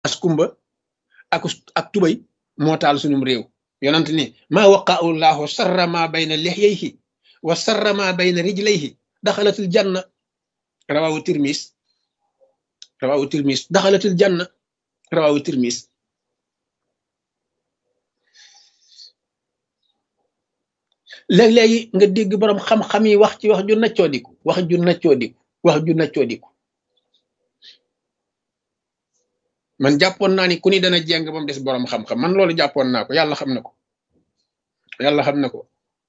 askumba ak tubay moo taal sunum réew yonent ni maa waqa'u llahu sarra ma bayna lihyayhi wa sarra ma bayna rijlayhi daxalatil janna rawawu tirmis daxalatil janna rawawu tirmis léeg-léegi nga dégg borom xam-xam yi wax ci wax ju naccoodiku man jàppoon naa ni ku ni dana jeng ba mu des borom xam-xam man loolu jàppoon naa ko yàlla xam na ko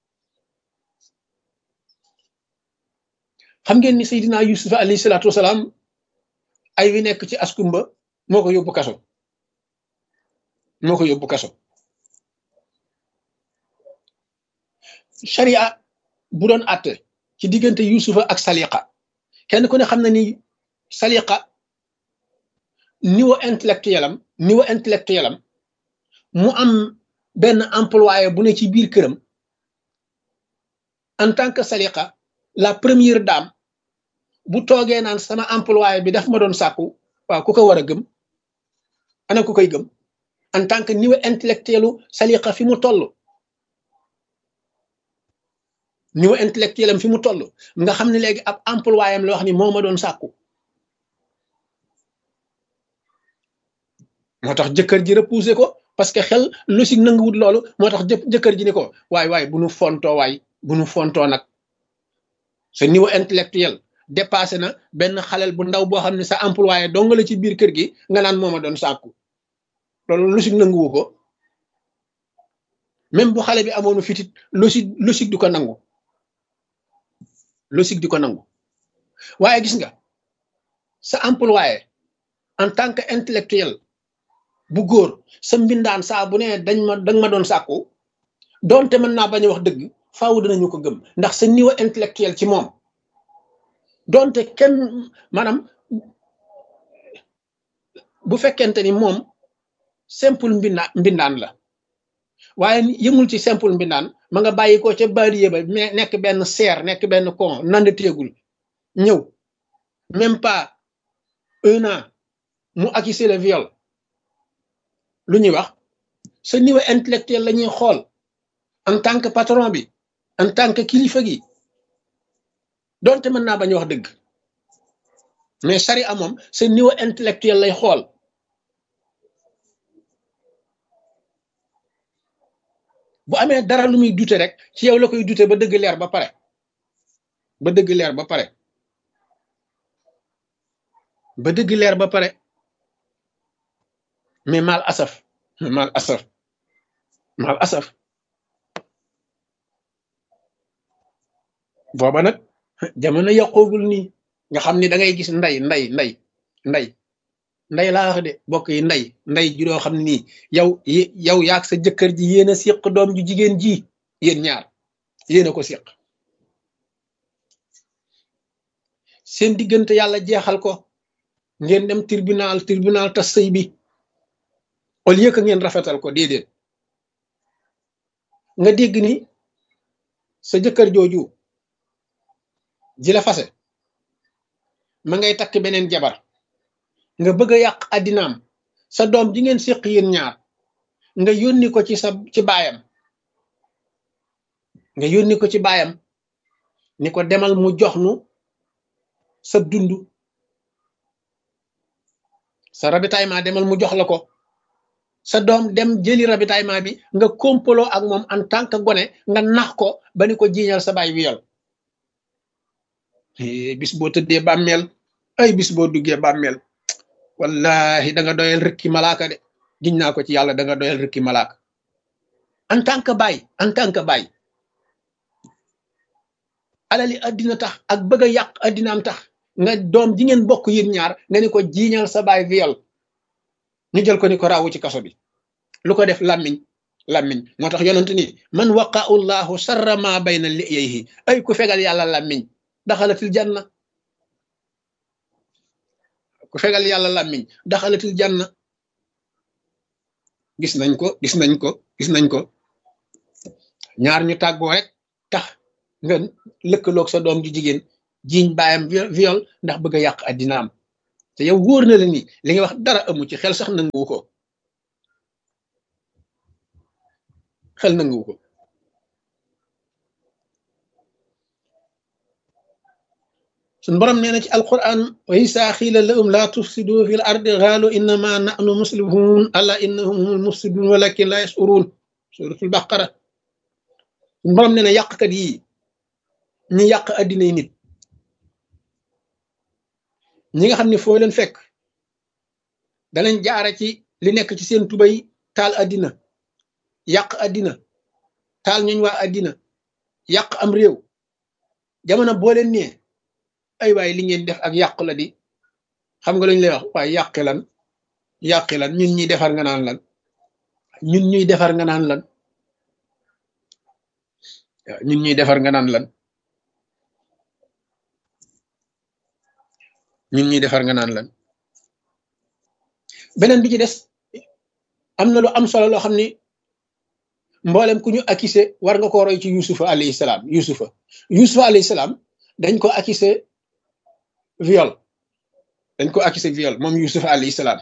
xam ngeen ni Seydina Yusuf alayhi salaatu wasalaam ay wi nekk ci askumba moo ko yóbbu kaso sharia bu doon àtte ci diggante Yusufa ak Saliqa kenn ku ne xam na ni Saliqa niveau intellectuel am mu am benn employé bu ne ci biir këram en tant que Saliqa la première dame bu toogee naan sama employé bi daf ma doon sàkku waaw ku ko war a gëm ana ku koy gëm en tant que niveau intellectuelu Saliqa fi mu toll niveau intellectuel am fi mu toll nga xam ne léegi ab employé am la wax ni moo ma doon sàkku moo tax jëkkër ji repoussé ko parce que xel logique nanguwut loolu moo tax jëkkër ji ni ko waay bu nu fontoo nag sa niveau intellectuel dépassé na benn xalel bu ndaw boo xam ne sa employé dong la ci biir kër gi nga naan moo ma doon sàkku loolu logique nanguwu ko même bu xale bi amoonu fitit logique du ko nangu waaye gis nga sa employé en tant que intellectuel bu góor sa mbindaan saa bu ne danga ma doon sàkku doonte mën naa bañ a wax dëgg faaw dinañu ko gëm ndax sa niveau intellectuel ci moom doonte kenn maanaam bu fekkente ni moom simple mbindaan la waaye yëmul ci simple mbindaan ma nga bàyyi ko ca baadiye ba nekk benn seer nekk benn con nand téegul ñëw même pas 1 an mu accusé le viol lu ñuy wax sa niveau intellectuel la ñuy xool en tant que patron bi en tant que kilifa gi doonte mën naa bañ wax dëgg mais sariya moom sa niveau intellectuel lay xool bu amee dara lu muy dute rek ci yow la koy dute ba dëgg leer ba pare mais mal asaf booba nag jamono yàqoogul nii nga xam ni da ngay gis nday laa wax de bokk yi nday ju doo xam ne nii yow yaag sa jëkkër ji yéen a séq doom ju jigéen ji yéen ñaar yéen a ko séq seen diggante yàlla jeexal ko ngeen dem tribunal tas sëy bi au lieu que ngeen rafetal ko déedéet nga dégg ni sa jëkkër jooju ji la fase ma ngay takk beneen jabar nga bëgg a yàq addinaam sa doom ji ngeen séq yéen ñaar nga yónni ko ci baayam ni ko demal mu jox nu sa dund sa ravitaillement demal mu jox la ko sa doom dem jëli ravitaillement bi nga kompaloo ak moom en tant que gone nga nax ko ba ni ko jiiñal sa baay wiyal bis boo tëddee bàmmeel bis boo duggee bàmmeel wallahi da nga doyal rëkki malaaka de giñ naa ko ci yàlla da nga doyal rëkki malaaka en tant que baay alali addina tax ak bëgg a yàq addinaam tax nga doom ji ngeen bokk yéen ñaar nga ni ko jiiñal sa baay viol ñu jël ko ni ko raawu ci kaso bi lu ko def làmmiñ moo tax yonent ni man waqa'u llahu sarra ma bayna liyayhi ay ku fegal yàlla làmmiñ daxalatil janna gis nañ ko ñaar ñu tàggoo rek tax nga lëkkaloog sa doom ju jigéen jiiñ baayam viol ndax bëgg a yàq addinaam te yow wóor na la ni li nga wax dara amu ci, xel sax nanguwu ko, xel nanguwu ko. suñ borom nee na ci alquran wa isa xiila lahum la tufsidu fi l ardi qaalu innama nahnu muslihun ala innahum humul mufsidun walakin la yashurun. suratul baqara. suñ borom nee na yàqkat yi ñi yàq addina yi nit ñi nga xam ne foo leen fekk danañ jaara ci li nekk ci seen tubay taal addina, yàq addina, taal ñuñ waa addina, yàq am réew. jamono boo leen nee ay waay li ngeen def ak yàqu la di, xam nga lu ñu lay wax, waaye yàqi lan ñun ñuy defar nga naan lan, ñun ñuy defar nga naan lan, ñun ñuy defar nga naan lan, ñun ñuy defar nga naan lan. beneen bi ci des, am na lu am solo loo xam ni mboolem ku ñu accusé war nga ko roy ci yusufa alayhi salaam. yusufa alayhi salaam dañ ko accusé viol, moom yusufa alayhi salaam.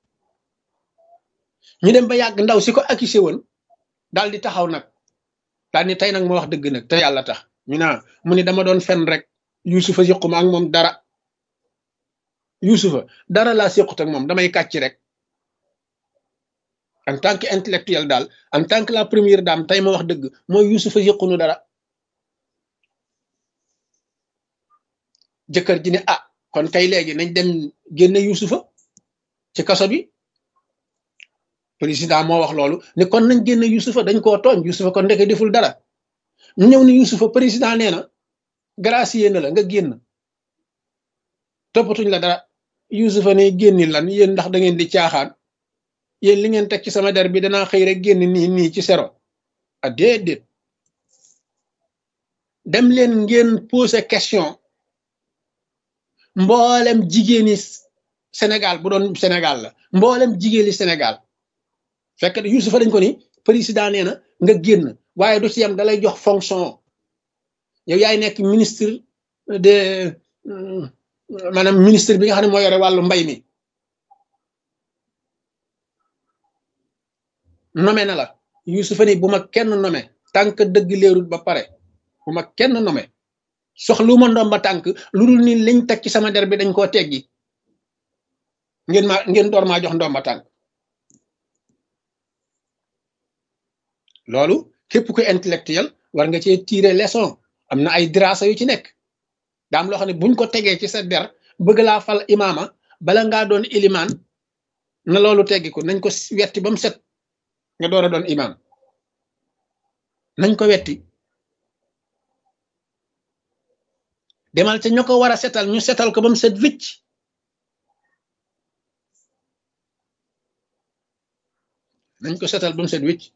ñu dem ba yàgg ndaw si ko accusé woon daal di taxaw nag daal ni tey nag ma wax dëgg nag te yàlla tax. ñu naa mu ni dama doon fen rek, yusufa siquma ak moom dara, yusufa dara laa siqut ak moom, damay kàcc rek. en tant que intellectuel daal, en tant que la première dame, tey ma wax dëgg mooy yusufa siqunu dara. jëkkër ji ne ah kon kay léegi nañ dem génne yusufa ci kaso bi. président moo wax loolu ne kon nañ génne yusufa, dañ koo tooñ, yusufa kon ndeke deful dara. ñu ñëw ni yusufa président nee na gracier na la nga génn, toppatuñ la dara. yusufa ne génni lan yéen, ndax da ngeen di caaxaan, yéen li ngeen teg ci sama der bi danaa xëy rek génn nii ci sero. a déedéet, dem leen ngeen poser question mboolem jigéeni Sénégal, bu doon Sénégal la, mboolem jigéeni Sénégal. fekk yusufa dañ ko ni président nee na nga génn, waaye du ci yam dalay jox fonction, yow yaay nekk ministre de maanaam ministre bi nga xam ne moo yore wàllu mbay mi, nommé na la. yusufa ni bu ma kenn nommé tant que dëgg leerul ba pare, bu ma kenn nommé, soxlu ma ndomba tànk lu dul ni liñ teg ci sama der bi dañ koo teggi, ngeen door maa jox ndomba tànk. loolu képp ku intellectuel war nga cee tirer leçon. am na ay dirasa yu ci nekk. daam loo xam ne buñ ko tegee ci sa der bëgg laa fal imaama bala ngaa doon ilimaan, na loolu teggi ko, nañ ko wetti ba mu set nga door a doon imaam, nañ ko wetti. demal ca ña ko war a setal ñu setal ko ba mu set wicc. nañ ko setal ba mu set wicc.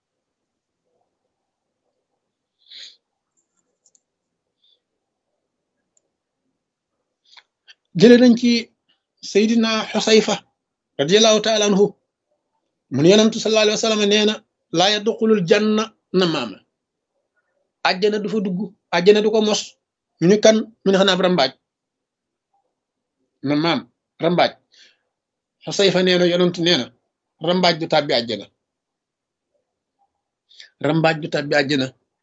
jële nañ ci Seydina Xusayfa radiallahu taala anhu mun yonentu sallallahu alayhi wa sallam nee na laa yadxulul janna namaama, àjjana du fa dugg, àjjana du ko mos. ñu ni kan, mu ne xanaa rambaaj. namaam rambaaj. Xusayfa nee na yonentu nee na rambaaj du tàbbi àjjana, rambaaj du tàbbi àjjana.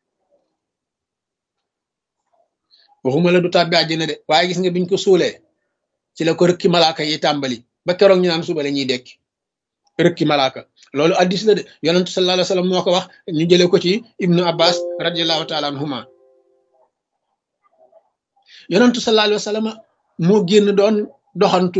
waxuma la du tàbbi àjjana de, waaye gis nga biñ ko suulee ci la ko rëkki malaaka yi tàmbali ba keroog ñu naan suba la ñuy dekki. rëkki malaaka loolu addis la de, yonentu sallallahu alayhi wa sallam moo ko wax, ñu jële ko ci ibnu abbas radiallahu taala anhuma. yonentu sallallahu alayhi wa sallam moo génn doon doxantu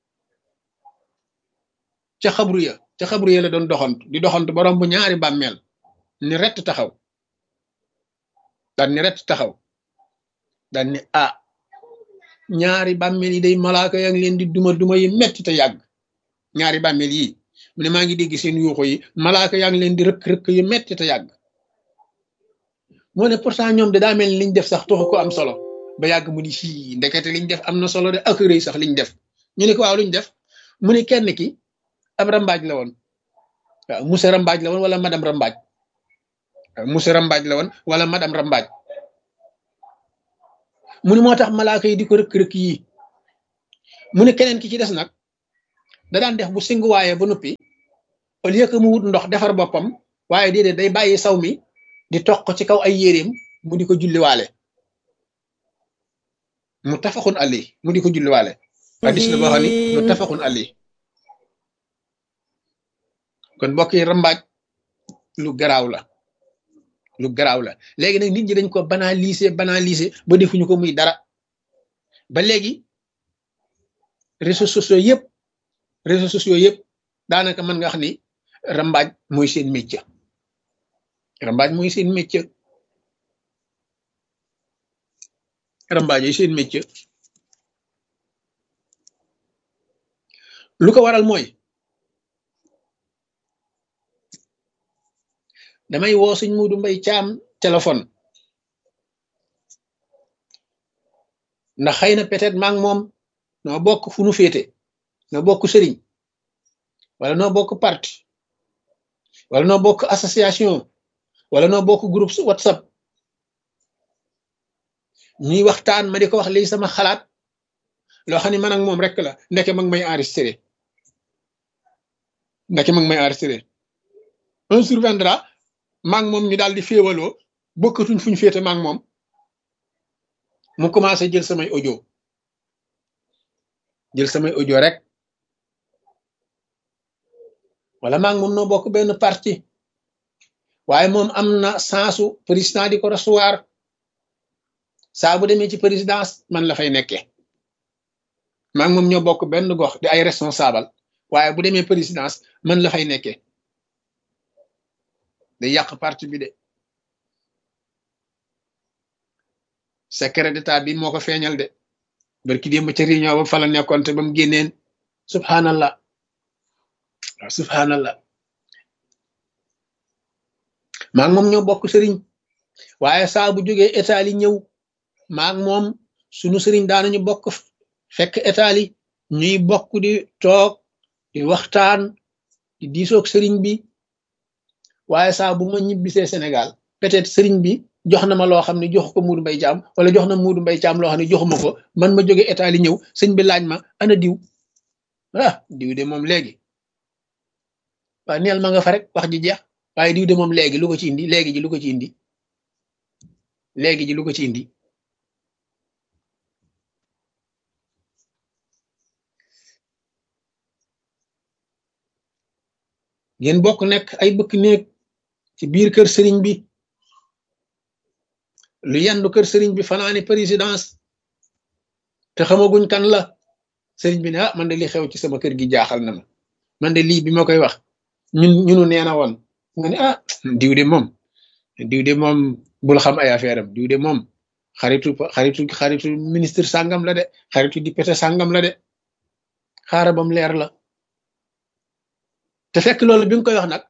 ca xabru ya la doon doxantu ba romb ñaari bàmmeel ni rett taxaw, daan ni rett taxaw, daan ni ah ñaari bàmmeel yi day malaaka yaa ngi leen di duma yi metti te yàgg. ñaari bàmmeel yi mu ne maa ngi dégg seen yuuxu yi, malaaka yaa ngi leen di rëkk yu metti te yàgg. moo ne pourtant ñoom de daa mel ni liñ def sax taxu ko am solo. ba yàgg mu ni fii ndekete liñ def am na solo de, ak rëy sax liñ def. ñu ne ko waaw luñ def, mu ne kenn ki ab rambaaj la woon, waaw monsieur rambaaj la woon wala madame rambaaj, waaw monsieur rambaaj la woon wala madame rambaaj. mu ni moo tax malaaka yi di ko rëkk-rëkk yi. mu ne keneen ki ci des nag da daan def bu singuwaayee ba noppi au lieu que mu wut ndox defar boppam waaye déedéet day bàyyi saw mi di toq ci kaw ay yéreem mu di ko julliwaale muttafaqun alayhi mu di ko julliwaale hadis la boo xam ni muttafaqun alayhi kon mbokk yi rambaaj lu garaaw la lu garaaw la léegi nag nit ñi dañ ko banaliser ba defuñu ko muy dara ba léegi réseaux sociaux yëpp daanaka mën nga wax ni rambaaj mooy seen métier rambaaj mooy seen métier rambaaj yi seen métier lu ko waral mooy damay woo sëñ Muudu Mbay Caam téléphone ndax xëy na peut-être maa ngi moom noo bokk fu nu féete noo bokk sëriñ wala noo bokk parti wala noo bokk association wala noo bokk groupe WhatsApp ñuy waxtaan ma di ko wax lii sama xalaat loo xam ne man ak moom rek la ndeke mag may enregistré un surviendra maa ngi moom ñu daal di féewaloo bokkatuñ fuñ féete maa ngi moom mu commencé jël samay audio rek wala maa ngi moom noo bokk benn parti waaye moom am na sensu président di ko recevoir saa bu demee ci présidence man la fay nekkee maa ngi moom ñoo bokk benn gox di ay responsable waaye bu demee présidence man la fay nekkee day yàq parti bi de secret d'état bi moo ko feeñal de barki démb ca réunion ba fa la nekkoon te ba mu génneen subhanallah waaw subhanallah maa ngi moom ñoo bokk sëriñ waaye saa bu jógee état li ñëw maa ngi moom sunu sëriñ daanañu bokk fekk état li ñuy bokk di toog di waxtaan di diisoog sëriñ bi waaye saa bu ma ñibbisee Sénégal peut-être sëriñ bi jox na ma loo xam ne jox ko Muudu Mbay Caam wala jox na Muudu Mbay Caam loo xam ne joxuma ko man ma jóge état li ñëw sëñ bi laaj ma ana diw diw de moom léegi waaw neel ma nga fa rek wax ji jeex waaye diw de moom léegi lu ko ci indi léegi ji lu ko ci indi ngeen bokk nekk ay bëkk néeg ci biir kër sëriñ bi lu yendu kër sëriñ bi fanaani présidence te xamaguñ kan la sëriñ bi ne man de li xew ci sama kër gi jaaxal na ma man de lii bi ma koy wax ñunu neena woon nga ne diw de moom bul xam ay affaire am diw de moom xaritu ministre sàngam la de xaritu député sàngam la de xaarabam leer la te fekk loolu bi nga koy wax nag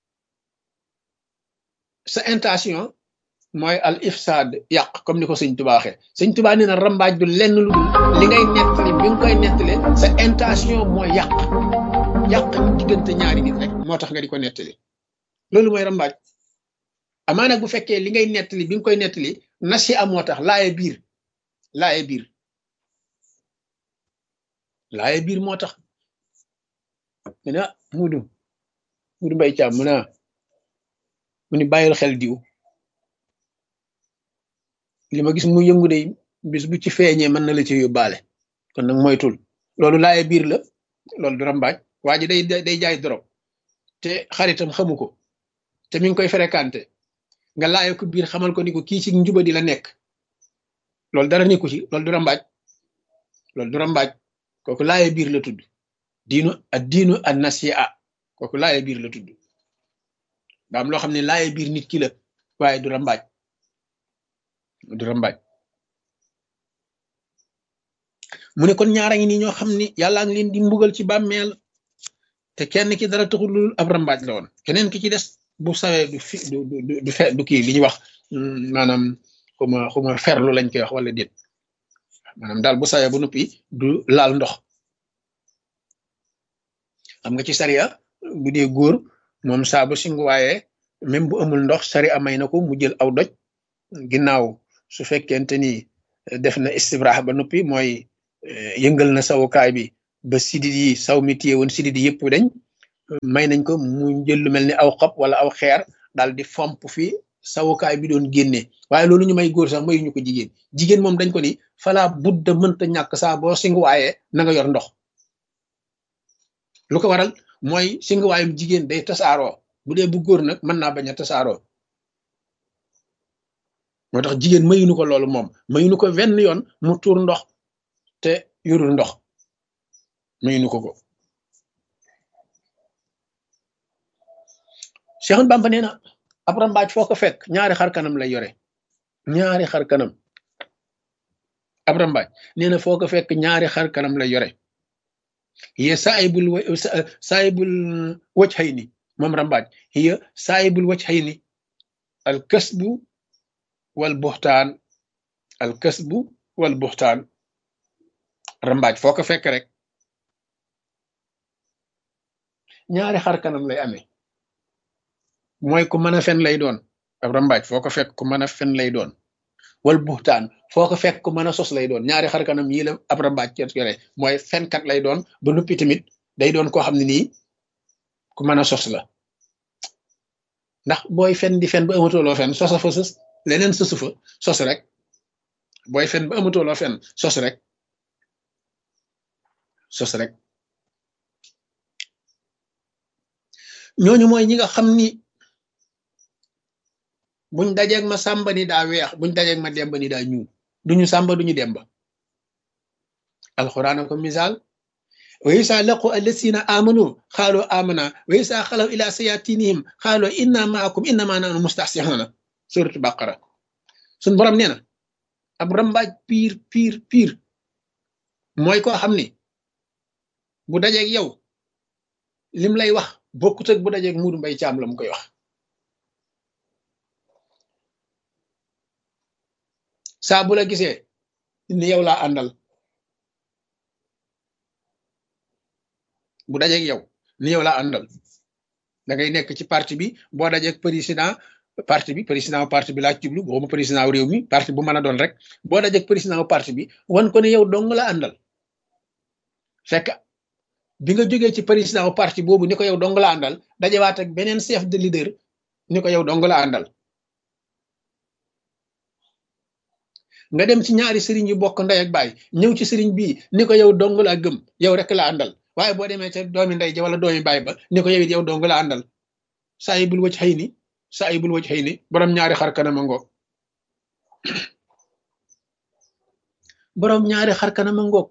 sa intention mooy al ifsad yàq comme ni ko sëñ Tuba waxee sëñ Tuba nee na rambaaj du lenn lu dul li ngay nettali bi nga koy nettali sa intention mooy yàq diggante ñaari nit rek moo tax nga di ko nettali loolu mooy rambaaj amaa nag bu fekkee li ngay nettali bi nga koy nettali nasi am moo tax laaye biir moo tax mu ne Muudu Mbay Caam mu ni bàyyil xel diw li ma gis mu yëngu de bis bu ci feeñee mën na la ci yóbbaale kon nag moytul loolu laaye biir la loolu du rambaaj waa ji day jaay dorog te xaritam xamu ko te mi ngi koy fréquenté nga laaye ko biir xamal ko ni ko kii ci njuba di la nekk loolu dara nekku ci loolu du rambaaj kooku laaye biir la tudd diinu an nasi'a kooku laaye biir la tudd daa am loo xam ne laaye biir nit ki la waaye du rambaaj mu ne kon ñaara ngi nii ñoo xam ni yàllaa ngi leen di mbugal ci bàmmeel te kenn ki dara taxul lu ab rambaaj la woon keneen ki ci des bu sawee du kii li ñuy wax maanaam xuma ferlu lañ koy wax wala déet maanaam daal bu sawee bu noppi du laal ndox xam nga ci sariya bu dee góor moom saa bu singu waaye même bu amul ndox sariya may na ko mu jël aw doj ginnaaw su fekkente ni def na istibraax ba noppi mooy yëngal na sawukaay bi ba sidit yi saw mi téye woon sidit yi yëpp dañ may nañ ko mu jël lu mel ni aw xob wala aw xeer daal di fomp fi sawukaay bi doon génnee waaye loolu ñu may góor sax mayuñu ko jigéen jigéen moom dañ ko ni falaa budda mënta ñàkk saa boo singuwaayee na nga yor ndox lu ko waral mooy singuwaayum jigéen day tasaaroo bu dee bu góor nag mën naa bañ a tasaaroo moo tax jigéen mayuñu ko loolu moom mayuñu ko wenn yoon mu tuur ndox te yorul ndox mayuñu ko ko Cheikh Bamba nee na ab rambaaj foo ko fekk ñaari xar kanam lay yore ñaari xar kanam ab rambaaj nee na foo ko fekk ñaari xar kanam lay yore hiya saayibul wajhayni moom rambaaj hiya saayibul wajhayni al kasbu wal buxtaan al kasbu wal buxtaan rambaaj foo ko fekk rek ñaari xar kanam lay amee mooy ku mën a fen lay doon ab rambaaj foo ko fekk ku mën a fen lay doon wal buxtaan foo ko fekk ku mën a sos lay doon ñaari xar kanam yii la ab rambaaj yore mooy fenkat lay doon ba noppi tamit day doon koo xam ne nii ku mën a sos la ndax booy fen di fen ba amatuloo fen sosa fa sos leneen sosu fa sos rek booy fen ba amatuloo fen sos rek ñooñu mooy ñi nga xam ni buñ dajeeg ma sàmba ni daa weex buñ dajeeg ma demba ni daa ñuul duñu sàmba duñu demba alxuraan ko misaal wa isa laqu allasina amanu xaaloo amana wa isa xalaw ila sayatinihim xaaloo inna maakum innama nahnu mustahsihuna suratu baqara suñ borom nee na ab rambaaj piir mooy koo xam ni bu dajeeg yow lim lay wax bokkut ak bu dajeeg Muudu Mbay Caam la mu koy wax saa bu la gisee ni yow laa àndal bu dajeeg yow ni yow laa àndal da ngay nekk ci parti bi boo dajeeg président parti bi laa jublu boobu président réew mi parti bu mën a doon rek boo dajeeg président parti bi wan ko ne yow dong la àndal fekk bi nga jógee ci président parti boobu ni ko yow dong la àndal dajewaat ak beneen chef de leader ni ko yow dong la àndal nga dem ci ñaari sëriñ yu bokk ndey ak baay ñëw ci sëriñ bii ni ko yow dong la gëm yow rek la àndal waaye boo demee ca doomi ndey ja wala doomi baay ba ni ko yow it yow dong la àndal saayibul wajhayni borom ñaari xar kanama ngoog borom ñaari xar kanama ngoog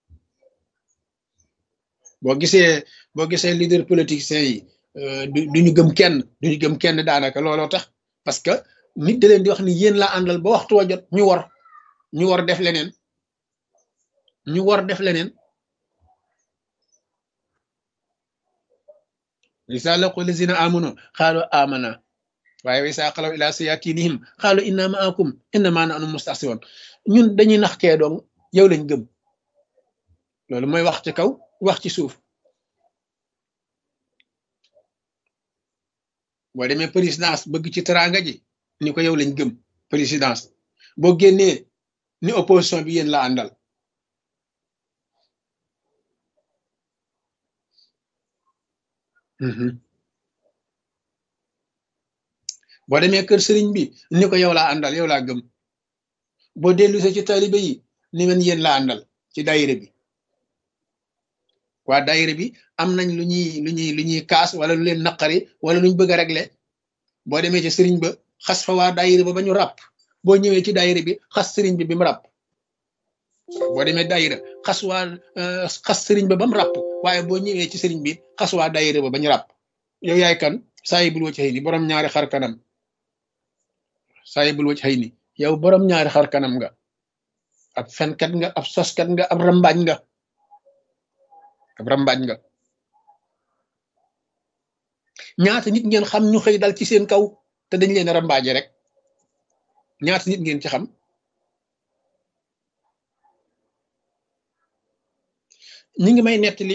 boo gisee leader politiciens yi duñu gëm kenn daanaka looloo tax parce que nit da leen di wax ni yéen laa àndal ba waxtu wa jot ñu war def leneen isa laqu lazina amanu xaalu amana waaye wa isa xalaw ila sayatinihim xaalu inna maakum innama nahnu mustahsiwoon ñun dañuy nax kee doong yow lañ gëm loolu mooy wax ci kaw wax ci suuf boo demee présidence bëgg ci teraanga ji ni ko yow lañ gëm présidence boo génnee ni opposition bi yéen la àndal boo demee kër sëriñ bi ni ko yow laa àndal yow laa gëm boo dellusee ci taalibe yi ni men yéen la àndal ci daayira bi waa daayira bi am nañ lu ñuy kaas wala lu leen naqari wala luñ bëgg a régler boo demee ci sëriñ ba xas fa waa daayira ba ñu ràpp boo ñëwee ci daayira bi xas sëriñ bi mu ràpp boo demee daayira xas sëriñ ba mu ràpp waaye boo ñëwee ci sëriñ bi xas waa daayira ba ñu ràpp yow yaay kan saayibul wajhayni borom ñaari xar kanam saayibul wajhayni yow borom ñaari xar kanam nga ab fenkat nga ab soskat nga ab rambaaj nga ñaata nit ngeen xam ñu xëy dal ci seen kaw te dañ leen rambaaje rek ñaata nit ngeen ci xam ñi ngi may nettali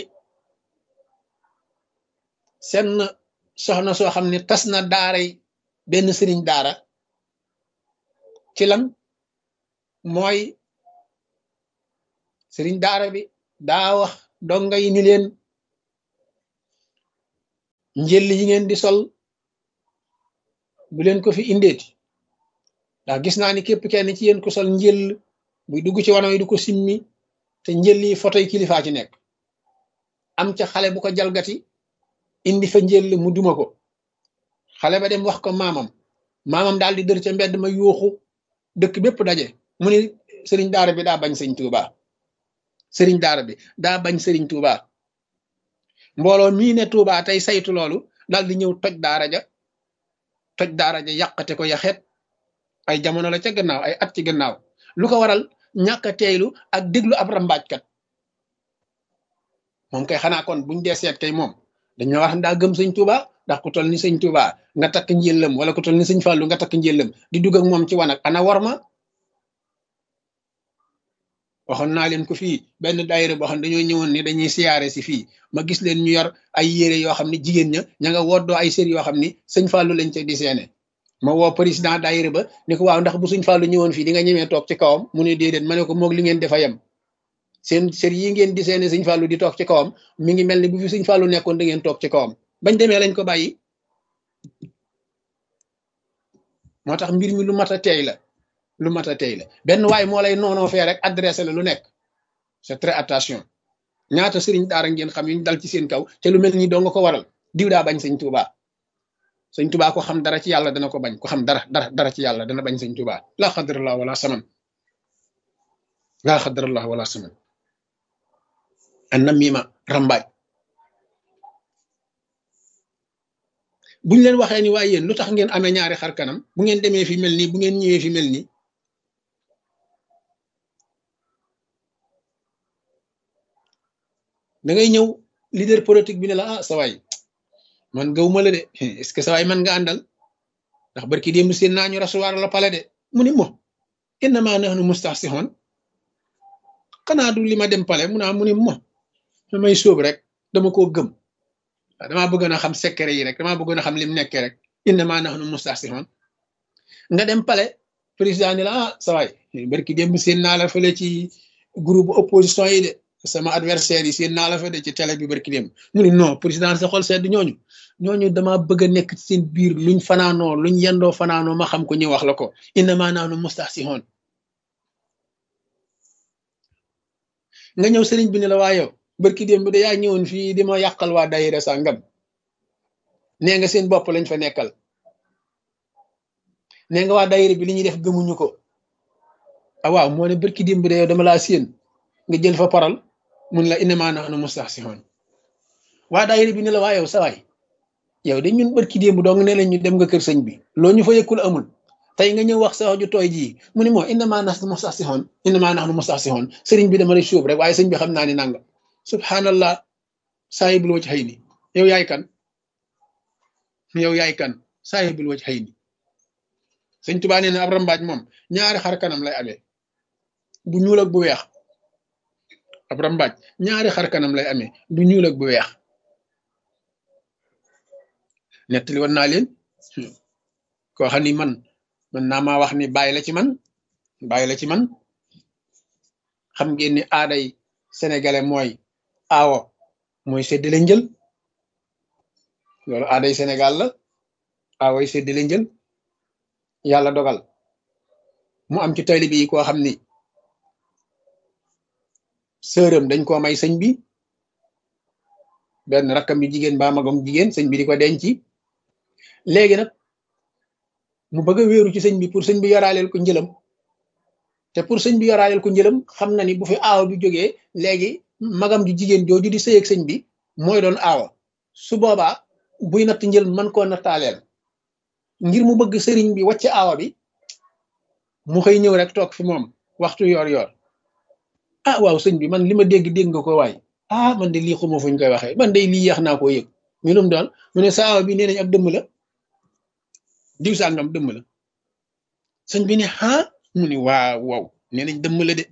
seen soxna soo xam ne tas na daaray benn sëriñ daara ci lan mooy sëriñ daara bi daa wax donga yi ni leen njël yi ngeen di sol bu leen ko fi indeeti ndax gis naa ni képp kenn ci yéen ko sol njël buy dugg ci wano yi du ko simmi te njël yi photo yi kilifaa ci nekk am ca xale bu ko jalgati indi fa njël mu duma ko xale ba dem wax ko maamam daal di dër ca mbedd ma yuuxu dëkk bépp daje mu ni sëriñ daara bi daa bañ sëñ Tuuba sëriñ daara bi daa bañ sëriñ Tuuba mbooloo mii ne Tuuba tey saytu loolu daal di ñëw toj daara ja yàqate ko yaxeet ay jamono la ca gannaaw ay at ci gannaaw lu ko waral ñàkk a teeylu ak déglu ab rambaajkat moom kay xanaa kon buñ dee seet kay moom dañoo wax daa gëm sëñ Tuuba ndax ku toll ni sëñ Tuuba nga takk njëllam wala ku toll ni sëñ Fàllu nga takk njëllam di dugg ak moom ci wanag ana war ma waxoon naa leen ko fii benn daayira boo xam ne dañoo ñëwoon ni dañuy siyaare si fii ma gis leen ñu yor ay yére yoo xam ne jigéen ña nga woddoo ay sér yoo xam ni sëñ Fàllu lañ ca di seene ma woo président daayira ba ni ko waaw ndax bu sëñ Fàllu ñëwoon fii di nga ñemee toog ci kawam mu ne déedéet ma ne ko moog li ngeen defa yem seen sér yi ngeen di seene sëñ Fàllu di toog ci kawam mi ngi mel ni bu fi sëñ Fàllu nekkoon da ngeen toog ci kawam bañ demee lañ ko bàyyi moo tax mbir mi lu mat a teey la lu mat a teey la benn waay moo lay noonoo fee rek adressé la lu nekk c'est très attention ñaata sëriñ daara ngeen xam yu ñu dal ci seen kaw te lu mel ni doo nga ko waral diw daa bañ sëñ Tuuba sëñ Tuuba ko xam dara ci yàlla dana ko bañ ko xam dara ci yàlla dana bañ sëñ Tuuba laa xadrallah wala saman laa xadrallah wala saman an namima rambaaj buñ leen waxee ni waaye yéen lu tax ngeen amee ñaari xar kanam bu ngeen demee fi mel nii bu ngeen ñëwee fi mel nii da ngay ñëw leader politique bi ne la sa waay man gawuma la de est-ce que sa waay man nga àndal ndax barki démb seen naa ñu rasuwaar la pale de mu ni mo innama nahnu mustahsihun xanaa du li ma dem pale mu ni mo may sóob rek dama koo gëm damaa bëggoon a xam secret yi rek damaa bëggoon a xam lim nekkee rek innama nahnu mustahsihun nga dem pale président ni la sa waay barki démb seen naa la fële ci groupe opposition yi de sama adversaire yi seen naa la fa de ci télé bi barki démb mu ni non président sa xol sedd ñooñu dama bëgg a nekk ci seen biir luñ fanaanoo luñ yendoo fanaanoo ma xam ko ñu wax la ko innama nahnu mustahsihun nga ñëw sëriñ bi ne la waa yow barki démb de yaa ñëwoon fii di ma yàqal waa daayira sàngam nee nga seen bopp lañ fa nekkal nee nga waa daayira bi li ñuy def gëmuñu ko waaw moo ne barki démb de yow dama laa séen nga jël fa paral mun la innama nahnu mustahsihun waa daayira bi ne la waa yow sa waay yow de ñun barki démb dong ne lañ ñu dem nga kër sëñ bi loo ñu fa yëkkul amul tey nga ñëw wax sa wax ju tooy jii mu ni moo innama nahnu mustahsihun sëriñ bi dama lay suub rek waaye sëñ bi xam naa ni nanga subhanallah saahibul wajhayni yow yaay kan saahibul wajhayni sëñ Tuubaa nee na ab rambaaj moom ñaari xar kanam lay amee bu ñuul ak bu weex ab rambaaj ñaari xar kanam lay amee bu ñuul ak bu weex nettali woon naa leen koo xam ni man naa maa wax ni bàyyi la ci man xam ngeen ni aaday sénégalais mooy séddale njël loolu aaday Sénégal la aawoy séddale njël yàlla dogal mu am ci taalibe yi koo xam ni sërëm dañ koo may sëñ bi benn rakkam bi jigéen ba magam jigéen sëñ bi di ko denci léegi nag mu bëgg a wéeru ci sëñ bi pour sëñ bi yoraaleel ko njëlam te pour sëñ bi yoraaleel ko njëlam xam na ni bu fi aawa bi jógee léegi magam ju jigéen jooju di sëy ak sëñ bi mooy doon aawa su boobaa buy natt njël mën koo nattaaleel ngir mu bëgg sëriñ bi wàcc aawa bi mu xëy ñëw rek toog fi moom waxtu yor waaw sëñ bi man li ma dégg nga ko waay man de lii xuma fuñ koy waxee man de lii yeex naa koo yëg ñu lum doon mu ne sa aawa bi nee nañ ab dëmm la diw sàngam dëmm la sëñ bi ne mu ni waaw nee nañ dëmm la de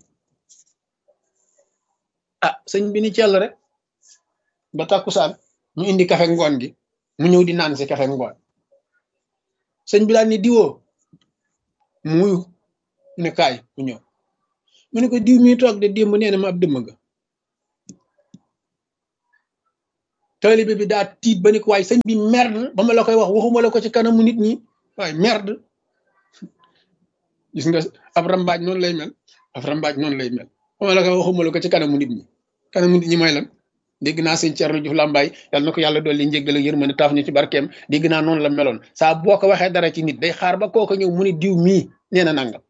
sëñ bi ni cell rek ba tàkkusaan ñu indi kafe ngoon gi mu ñëw di naan si kafe ngoon sëñ bi daal ni diwoo muy ne kaay mu ñëw mu ne ko diw mi toog de démb nee na ma ab dëmm nga. taalibe bi daa tiit ba ni ko waaye sëñ bi merde ba ma la koy wax waxuma la ko ci kanamu nit ñi waaye merde. gis nga ab rambaaj noonu lay mel ab rambaaj noonu lay mel ba ma la koy waxuma la ko ci kanamu nit ñi mooy lan. dégg naa sëñ Thierno Diouf Lambaye yàlla na ko yàlla dolli njéggal ak yërmande taaf ñu ci barkeem dégg naa noonu la meloon saa boo ko waxee dara ci nit day xaar ba kooka ñëw mu ni diw mii nee na nangam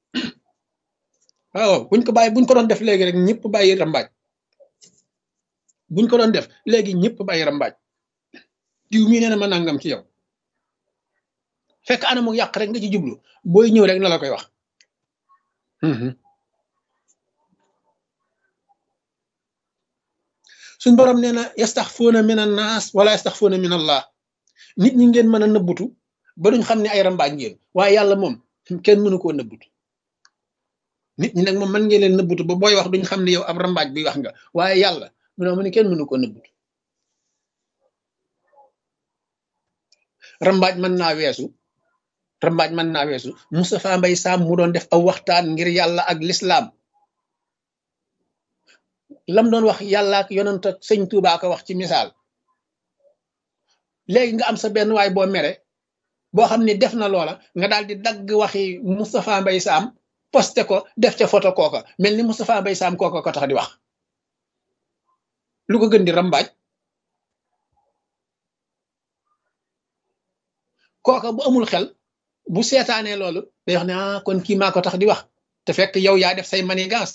waaw buñ ko doon def léegi rek ñëpp bàyyi rambaaj buñ ko doon def léegi ñëpp bàyyi rambaaj diw mii nee na ma nangam ci yow fekk anamu yàq rek nga ci jublu booy ñëw rek na la koy wax. suñ borom nee na yastaxfuuna min an naas wala yastaxfuuna min allah nit ñi ngeen mën a nëbbutu ba duñ xam ne ay rambaaj ngeen waaye yàlla moom kenn mënu koo nëbbutu nit ñi nag moom mën ngeen leen nëbbutu ba booy wax duñ xam ne yow ab rambaaj bi wax nga waaye yàlla mu ne kenn mënu koo nëbbutu. rambaaj mën naa weesu Moustapha Mbaye Sam mu doon def aw waxtaan ngir yàlla ak lislaam lam doon wax yàlla ak yonent ak sëñ Tuubaa ko wax ci misaal léegi nga am sa benn waay boo mere boo xam ne def na loola nga daal di dagg waxi Moustapha Mbaye Sam posté ko def ca photo kooka mel ni Moustapha Mbaye Sam kooka ko tax di wax lu ko gën di rambaaj kooka bu amul xel bu seetaanee loolu day wax ne kon kii maa ko tax di wax te fekk yow yaa def say manigance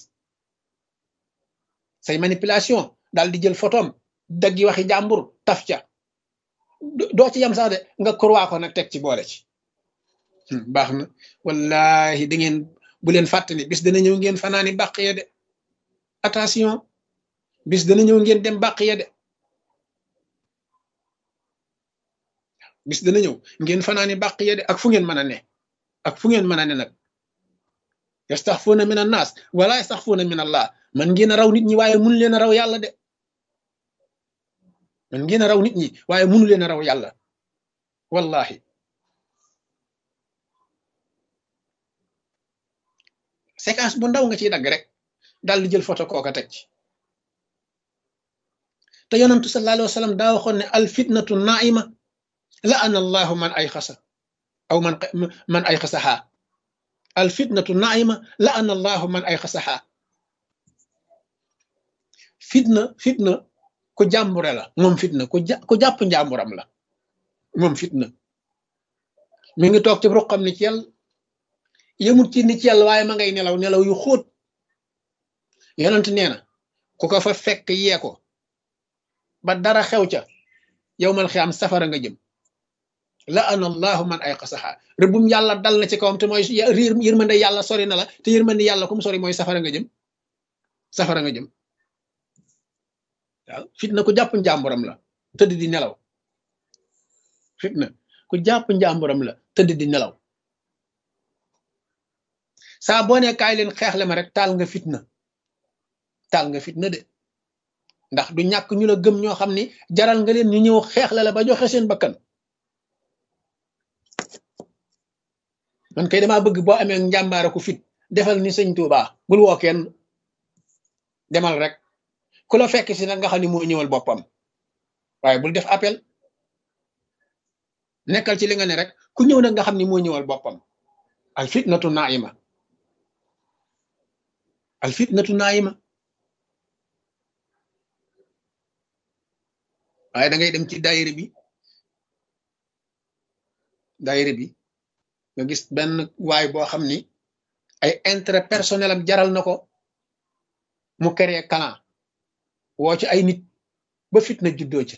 say manipulation daal di jël photom daggi waxi jàmbur taf ca doo ci yam sax de nga kurwaa ko nag teg ci boole ci baax na wallahi da ngeen bu leen fàttali bis dana ñëw ngeen fanaani bàq ya de attention bis dana ñëw ngeen dem bàq ya de bis dana ñëw ngeen fanaani bàq ya de ak fu ngeen mën a ne nag yastaxfuuna min an naas wala yastaxfuuna min allah man ngeen a raw nit ñi waaye mënu leen a raw yàlla de man ngeen a raw nit ñi waaye mënu leen a raw yàlla wallahi séquence bu ndaw nga ciy dagg rek daal di jël photo kooka teg ci te yonantu sallallahu alayhi wa sallam daa waxoon ne al fitnatu naima la ana allahu man ay xasa aw man ay xasaxaa al fitnatu naima la ana allahu man ay xasaxaa fitna ku jàmbure la moom fitna ku jàpp njàmburam la moom fitna mi ngi toog ci ruqam ni ci yàlla yëmut ci ni ci yàlla waaye ma ngay nelaw yu xóot yonent nee na ku ko fa fekk yee ko ba dara xew ca yowmal xiyaam safara nga jëm la ana allahu man ay xasaxaa rëbbum yàlla dal na ci kawam te mooy yërmande yàlla sori na la te yërmande yàlla kum sori mooy safara nga jëm waaw fitna ku jàpp njàmburam la tëdd di nelaw fitna ku jàpp njàmburam la tëdd di nelaw saa boo ne kaay leen xeexle ma rek taal nga fitna de ndax du ñàkk ñu la gëm ñoo xam ni jaral nga leen ñu ñëw xeexle la ba joxe seen bakkan man kay damaa bëgg boo amee njàmbaara ku fit defal ni sëñ Tuubaa bul woo kenn demal rek ku la fekk si nag nga xam ni moo ñëwal boppam waaye bul def appel nekkal ci li nga ne rek ku ñëw nag nga xam ni moo ñëwal boppam al fitnatu naima waaye da ngay dem ci daayira bi nga gis benn waay boo xam ni ay intérêt personnel am jaral na ko mu créé clan woo ci ay nit ba fitna juddoo ci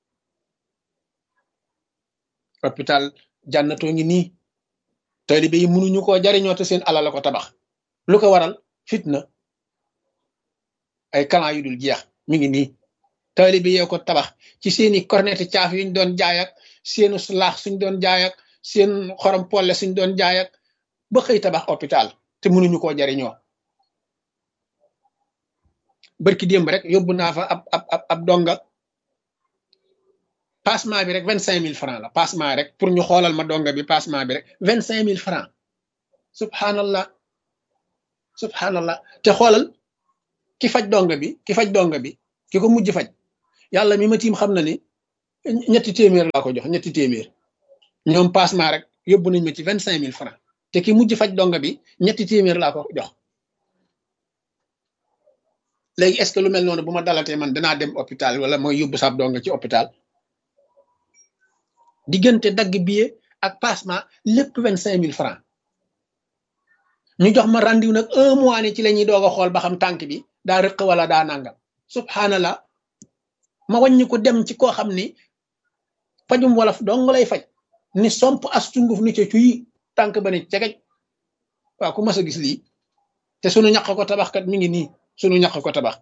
hôpital jànnatoo ngi nii taalibe yi mënuñu koo jariñoo te seen alal la ko tabax lu ko waral fitna ay clan yu dul jeex mi ngi nii taalibe yee ko tabax ci seeni corneti caaf yuñ doon jaay ak seenu laax suñ doon jaay ak seen xorom polle suñ doon jaay ak ba xëy tabax hôpital te mënuñu koo jariñoo barki démb rek yóbbu naa fa ab donga passement bi rek 25 000 francs la passement rek pour ñu xoolal ma donga bi passement bi rek 25 000 francs subhanallah subhanallah te xoolal ki faj donga bi ki ko mujj faj yàlla mi ma tiim xam na ni ñetti téeméer laa ko jox ñetti téeméer ñoom passement rek yóbbu nañ ma ci 25 000 francs te ki mujj faj donga bi ñetti téeméer laa ko jox léegi est ce que lu mel noonu bu ma dalatee man danaa dem hôpital wala mooy yóbbu sab donga ci hôpital diggante dagg billet ak passement lépp 25 000 francs ñu jox ma rendez-vous nag 1 mois ni ci la ñuy doog a xool ba xam tànk bi daa rëq wala daa nangam subhanallah ma wàññi ko dem ci koo xam ni fajum wolof dong lay faj ni somp as tunguf ni ca cuyi tànk ba ne cegej waaw ku mas a gis lii te sunu ñaq ko tabax kat mi ngi nii sunu ñaq ko tabax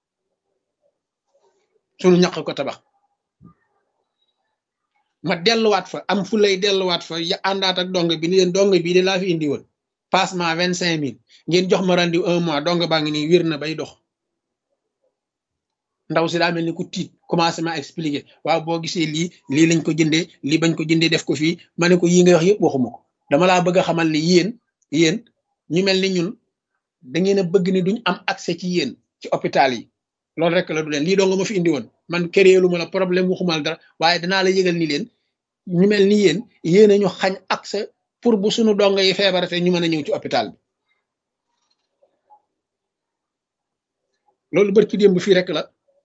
ma delluwaat fa am fu lay delluwaat fa ya àndaat ak dong bi ni leen dong bii de laa fi indi woon passement 25 000 ngeen jox ma rendez-vous 1 mois dong baa ngi nii wér na bay dox ndaw si daa mel ni ku tiit commencé ma expliquer waaw boo gisee lii lañ ko jëndee lii bañ ko jëndee def ko fii ma ne ko yii nga wax yëpp waxuma ko dama laa bëgg a xamal ni yéen ñu mel ni ñun da ngeen a bëgg ni duñ am accès ci yéen ci hôpital yi loolu rek la du leen lii doo nga ma fi indi woon man créé lu ma la problème waxumal dara waaye danaa la yëgal ni leen ñu mel ni yéen a ñu xañ accès pour bu suñu donga yi feebarate ñu mën a ñëw ci hôpital bi loolu barki démb fii rek la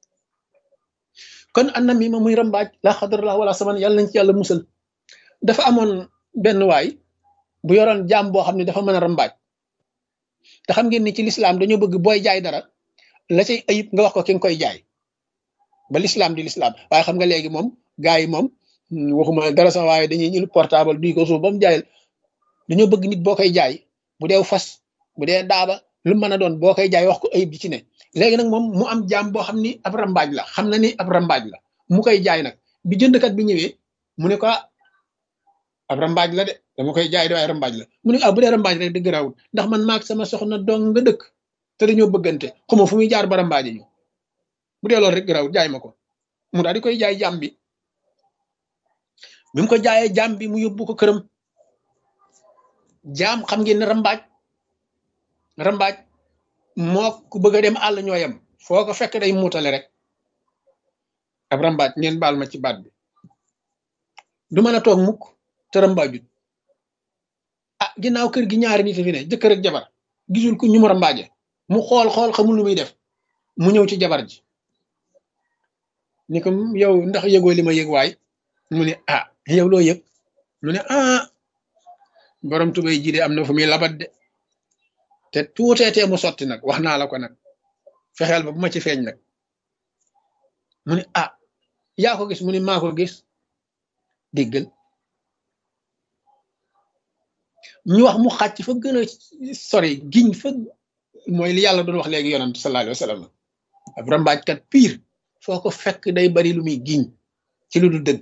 kon anam mi ma muy rambaaj la xadarallah wala saman yàlla nañ ci yàlla musal dafa amoon benn waay bu yoroon jaam boo xam ne dafa mën a rambaaj te xam ngeen ni ci lislaam dañoo bëgg booy jaay dara la cay ayib nga wax ko ki nga koy jaay ba lislaam di lislaam waaye xam nga léegi moom gars yi moom waxuma dara sax waaye dañuy ñël portable duy ko suuf ba mu jaayal dañoo bëgg nit boo koy jaay bu dee fas bu dee daaba lu mën a doon boo koy jaay wax ko ayib ji ci ne léegi nag moom mu am jaam boo xam ni ab rambaaj la xam na ni ab rambaaj la mu koy jaay nag bi jëndkat bi ñëwee mu ne ko ab rambaaj la de dama koy jaay de waaye rambaaj la mu ne bu dee rambaaj rek dëgg raawut ndax man maag sama soxna dong nga dëkk te dañoo bëggante xuma fu muy jaar ba rambaaje ñu bu dee loolu rek raawut jaay ma ko mu daal di koy jaay jaam bi mu ko jaayee jaam bi mu yóbbu ko këram jaam xam ngeen ne rambaaj moo ku bëgg a dem àll ñoo yem foo ko fekk day muutale rek ab rambaaj ngeen baal ma ci baat bi du mën a toog mukk te rambaajut ginnaaw kër gi ñaari nit fi ne jëkkër ak jabar gisul ku ñu mu rambaaje mu xool xamul lu muy def mu ñëw ci jabar ji ni ko yow ndax yëgoo li ma yëg waay mu ne yow loo yëg mu ne borom tubay ji de am na fu muy labat de te tuuteetee mu sotti nag wax naa la ko nag fexeel ba bu ma ci feeñ nag mu ne yaa ko gis mu ne maa ko gis déggal ñu wax mu xàcc fa gën a sori giñ fa mooy li yàlla doon wax léegi yonent sallallahu alayhi wa sallam ab rambaajkat pire foo ko fekk day bari lu muy giñ ci lu du dëgg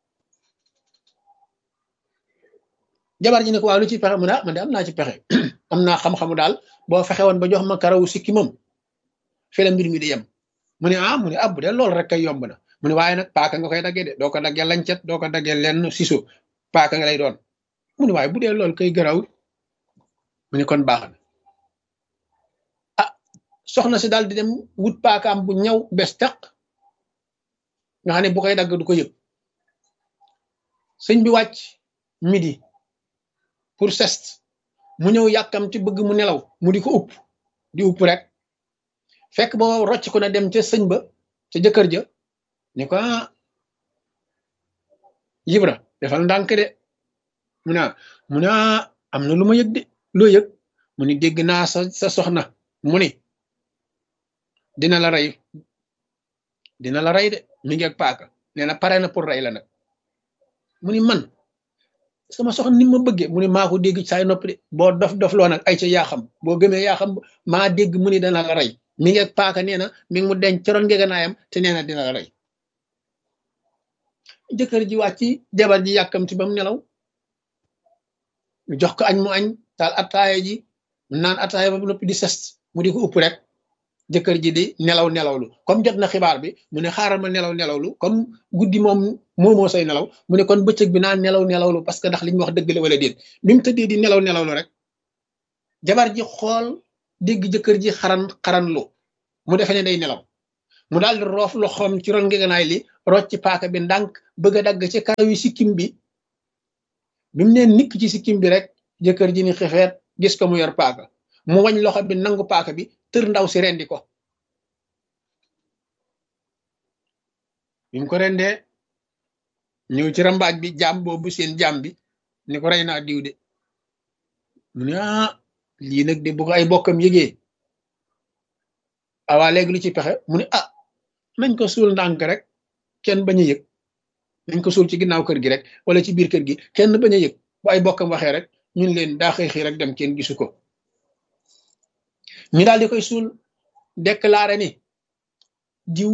jabar ji ne ko waaw lu ci pexe mu ne man de am naa ci pexe am naa xam-xamu daal boo fexe woon ba jox ma karawu sikki moom fi la mbir mi di yem mu ne mu ne bu dee loolu rek kay yomb na mu ne waaye nag paaka nga koy daggee de doo ko daggee lancet doo ko daggee lenn siso paaka nga lay doon mu ne waaye bu dee loolu kay garawul mu ne kon baax na soxna si daal di dem wut paakaam bu ñaw bes taq nga xam ne bu koy dagg du ko yëg sëñ bi wàcc midi pour sest mu ñëw yàkkam ci bëgg mu nelaw mu di ko upp rek fekk ba rocc ko na dem ca sëñ ba ca jëkkër ja ne ko Ibra defal ndànk de mu ne am na lu ma yëg de loo yëg mu ni dégg naa sa soxna mu ni dina la rey de mi ngi ak paaka nee na pare na pour rey la nag mu ni man sama soxna ni ma bëggee mu ni maa ko dégg saay noppi de boo dof loo nag ay ca yaa xam boo gëmee yaa xam maa dégg mu ni dana la rey mi ngi ak paaka nee na mi ngi mu denc coroon ngeganaayam te nee na dina la rey jëkkër ji wàcc jabar ji yàkkamti ba mu nelaw jox ko añ mu añ taal attaaya ji mu naan attaaya ba noppi di sest mu di ko upp rek jëkkër ji di nelawlu comme jot na xibaar bi mu ne xaaral ma nelawlu comme guddi moom moomoo say nelaw mu ne kon bëccëg bi naan nelawlu parce que ndax li ñu wax dëgg la wala déet bi mu tëddee di nelawlu rek jabar ji xool dégg jëkkër ji xaran xaran lu mu defe ne day nelaw mu daal di roof loxoom ci ron ngegenaay li rocc paaka bi ndànk bëgg a dagg ci karaw yi sikkim bi bi mu nee nikk ci sikkim bi rek jëkkër ji ni xefeet gis ko mu yor paaka mu wañ loxo bi nangu paaka bi tër ndaw si rendi ko bi mu ko rendee ñëw ci rambaaj bi jaam boobu seen jaam bi ni ko rey naa diw de mu ne lii nag de bu ko ay bokkam yëgee awaa léegi lu ci pexe mu ne nañ ko suul ndànk rek kenn bañ a yëg nañ ko suul ci ginnaaw kër gi rek wala ci biir kër gi kenn bañ a yëg bu ay bokkam waxee rek ñun leen daa xëy xëy rek dem kenn gisu ko ñu daal di koy suul déclaré ni diw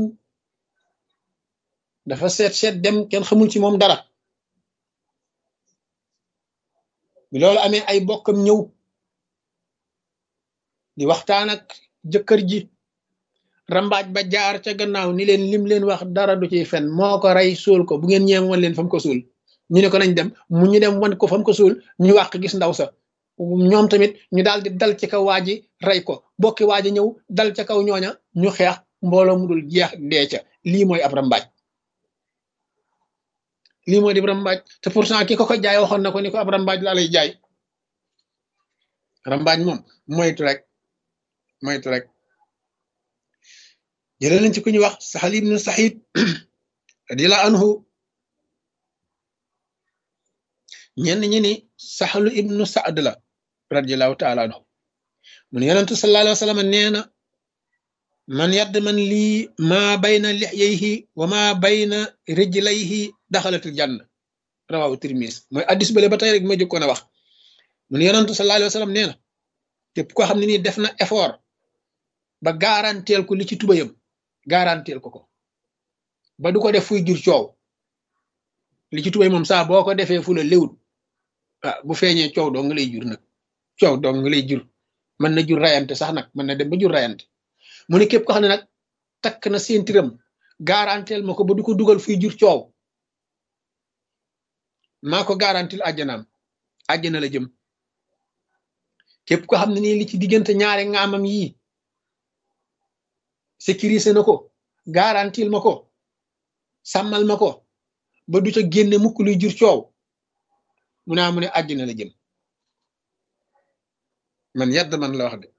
dafa seet dem kenn xamul ci moom dara bi loolu amee ay bokkam ñëw di waxtaan ak jëkkër ji rambaaj ba jaar ca gannaaw ni leen lim leen wax dara du ciy fen moo ko rey suul ko bu ngeen ñeem wan leen fa mu ko suul ñu ne ko nañ dem mu ñu dem wan ko fa mu ko suul ñu wàq gis ndaw sa ñoom tamit ñu daal di dal ci kaw waa ji rey ko bokki waa ji ñëw dal ca kaw ñooña ñu xeex mbooloo mu dul jeex dee ca lii mooy ab rambaaj lii mooy di rambaaj te pourtant ki ko jaay waxoon na ko ni ko ab rambaaj laa lay jaay rambaaj moom moytu rek jëlee nañ ci ku ñuy wax Sahl ibnu Saïd radiyallahu anhu ñenn ñi ni Sahl ibnu Saad la radiyallahu taala anhu mu ne yonentu sallallahu alayhi wa sallam nee na man yadd man lii maa bayna lixyayhi wa maa bayna rijlayhi daxalatul janna rawahu Tirmis mooy addis bale ba tey rek ma jëkkoon a wax mu ne yonentu sallallahu alayhi wa sallam nee na képp koo xam ne nii def na effort ba garanteel ko li ci tubayam garanteel ko ba du ko def fuy jur coow li ci tubay moom saa boo ko defee fu la léwut bu feeñee coow doo nga lay jur nag coow doo nga lay jur mën na jur rayante sax nag mën na dem ba jur rayante mu ne képp ko xam ne nag takk na seen tiram garanteel ma ko ba du ko dugal fuy jur coow maa ko garantil àjjanaam àjjana la jëm képp ko xam ne nii li ci diggante ñaari ngaamam yii sécurisé na ko garantil ma ko sàmmal ma ko ba du ca génne mukk luy jur coow mu naa mu ne àjjana la jëm man yadd man la wax de